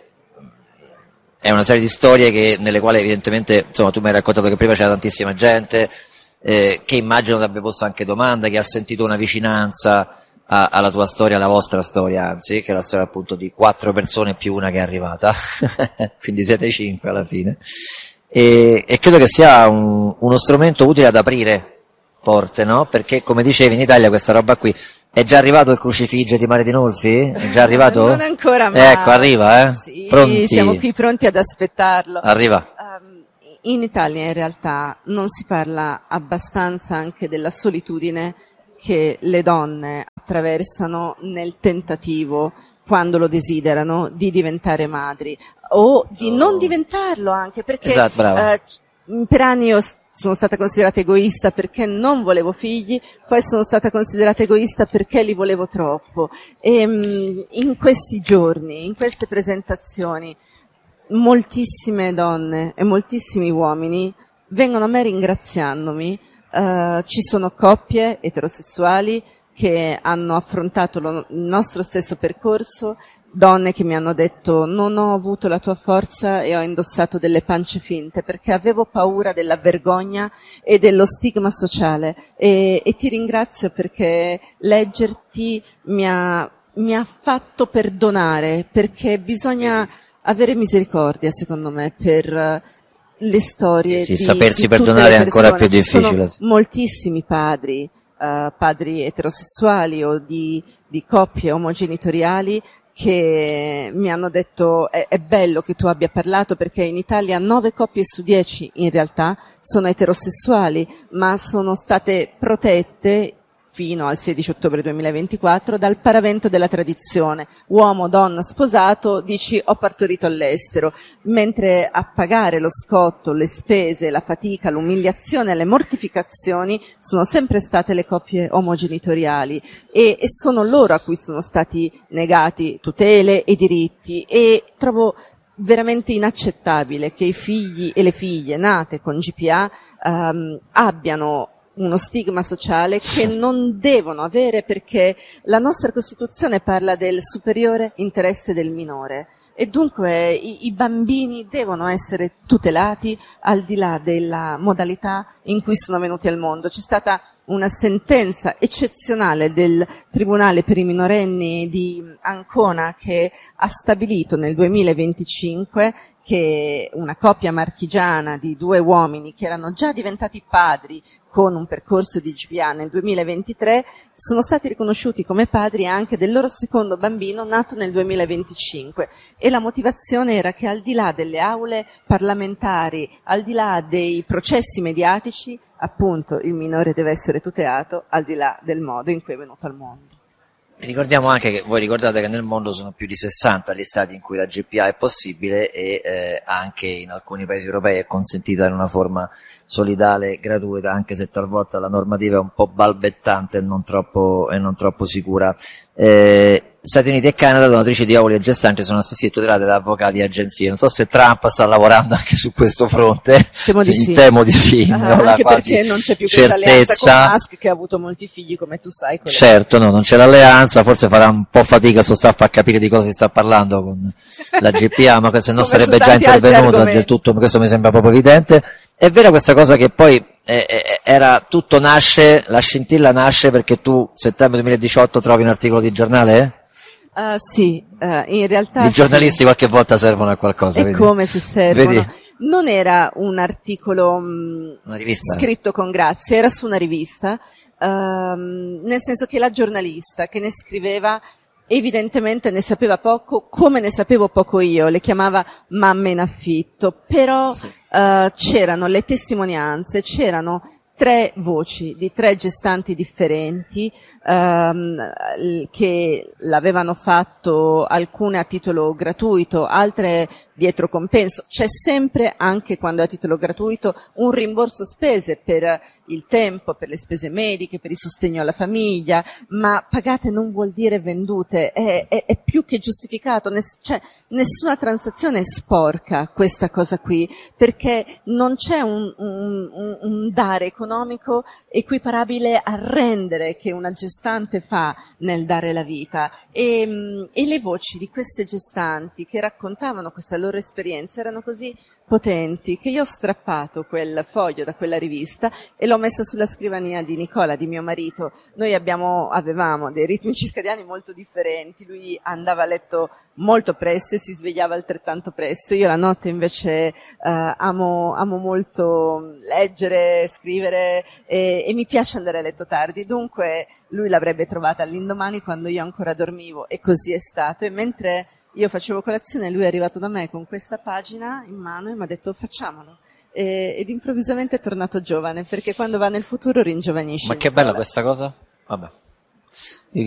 È una serie di storie che, nelle quali evidentemente, insomma, tu mi hai raccontato che prima c'era tantissima gente, eh, che immagino ti abbia posto anche domande, che ha sentito una vicinanza a, alla tua storia, alla vostra storia, anzi, che è la storia appunto di quattro persone più una che è arrivata, quindi siete cinque alla fine, e, e credo che sia un, uno strumento utile ad aprire porte, no? Perché come dicevi in Italia questa roba qui, è già arrivato il crocifiggio di Mare di Nolfi? È già arrivato? Non ancora, ma... Ecco, arriva, eh? Sì, pronti? Siamo qui pronti ad aspettarlo. Arriva. Um, in Italia in realtà non si parla abbastanza anche della solitudine che le donne attraversano nel tentativo, quando lo desiderano, di diventare madri o di non diventarlo anche, perché Esatto, brava. eh, per anni io sono stata considerata egoista perché non volevo figli, poi sono stata considerata egoista perché li volevo troppo. E mh, in questi giorni, in queste presentazioni, moltissime donne e moltissimi uomini vengono a me ringraziandomi. Uh, ci sono coppie eterosessuali che hanno affrontato lo, il nostro stesso percorso, donne che mi hanno detto non ho avuto la tua forza e ho indossato delle pance finte perché avevo paura della vergogna e dello stigma sociale, e, e ti ringrazio perché leggerti mi ha, mi ha fatto perdonare, perché bisogna avere misericordia secondo me per le storie sì, di, sapersi di perdonare è ancora più Ci sono difficile. moltissimi padri, uh, padri eterosessuali o di, di coppie omogenitoriali che mi hanno detto è, è bello che tu abbia parlato, perché in Italia nove coppie su dieci in realtà sono eterosessuali, ma sono state protette fino al sedici ottobre duemilaventiquattro dal paravento della tradizione. Uomo, donna, sposato, dici ho partorito all'estero, mentre a pagare lo scotto, le spese, la fatica, l'umiliazione, le mortificazioni sono sempre state le coppie omogenitoriali, e, e sono loro a cui sono stati negati tutele e diritti, e trovo veramente inaccettabile che i figli e le figlie nate con G P A um, abbiano uno stigma sociale che non devono avere, perché la nostra Costituzione parla del superiore interesse del minore, e dunque i, i bambini devono essere tutelati al di là della modalità in cui sono venuti al mondo. C'è stata una sentenza eccezionale del Tribunale per i minorenni di Ancona che ha stabilito nel duemilaventicinque che una coppia marchigiana di due uomini che erano già diventati padri con un percorso di G P A nel duemilaventitré sono stati riconosciuti come padri anche del loro secondo bambino nato nel duemilaventicinque, e la motivazione era che al di là delle aule parlamentari, al di là dei processi mediatici, appunto il minore deve essere tutelato al di là del modo in cui è venuto al mondo. Ricordiamo anche che voi ricordate che nel mondo sono più di sessanta gli stati in cui la G P A è possibile, e eh, anche in alcuni paesi europei è consentita in una forma solidale, gratuita, anche se talvolta la normativa è un po' balbettante e non troppo, e non troppo sicura. Eh, Stati Uniti e Canada, donatrici di ovuli e gestanti, sono assistite tutelate da avvocati e agenzie. Non so se Trump sta lavorando anche su questo fronte. Temo di sì. Temo di sì. Ah, anche perché non c'è più questa alleanza con Musk, che ha avuto molti figli, come tu sai. Certo, no, non c'è l'alleanza, forse farà un po' fatica suo staff a capire di cosa si sta parlando con la G P A, ma se no sarebbe già intervenuto del tutto, questo mi sembra proprio evidente. È vera questa cosa che poi eh, eh, era tutto nasce, la scintilla nasce perché tu settembre duemiladiciotto trovi un articolo di giornale? Uh, sì, uh, in realtà i giornalisti sì. Qualche volta servono a qualcosa. E vedi? Come se servono. Vedi? Non era un articolo mh, una rivista, scritto con grazia, era su una rivista, uh, nel senso che la giornalista che ne scriveva evidentemente ne sapeva poco, come ne sapevo poco io, le chiamava mamme in affitto, però sì. uh, c'erano le testimonianze, c'erano tre voci di tre gestanti differenti um, che l'avevano fatto, alcune a titolo gratuito, altre dietro compenso. C'è sempre, anche quando è a titolo gratuito, un rimborso spese per il tempo, per le spese mediche, per il sostegno alla famiglia, ma pagate non vuol dire vendute, è, è, è più che giustificato, Ness- cioè, nessuna transazione è sporca questa cosa qui, perché non c'è un, un, un, un dare economico equiparabile al rendere che una gestante fa nel dare la vita, e, e le voci di queste gestanti che raccontavano questa loro esperienza erano così potenti che io ho strappato quel foglio da quella rivista e l'ho messa sulla scrivania di Nicola, di mio marito. Noi abbiamo, avevamo dei ritmi circadiani molto differenti, lui andava a letto molto presto e si svegliava altrettanto presto, io la notte invece eh, amo, amo molto leggere, scrivere e, e mi piace andare a letto tardi, dunque lui l'avrebbe trovata all'indomani quando io ancora dormivo e così è stato, e mentre io facevo colazione, lui è arrivato da me con questa pagina in mano e mi ha detto facciamolo. E, ed improvvisamente è tornato giovane, perché quando va nel futuro ringiovanisce. Ma che bella questa cosa? Vabbè.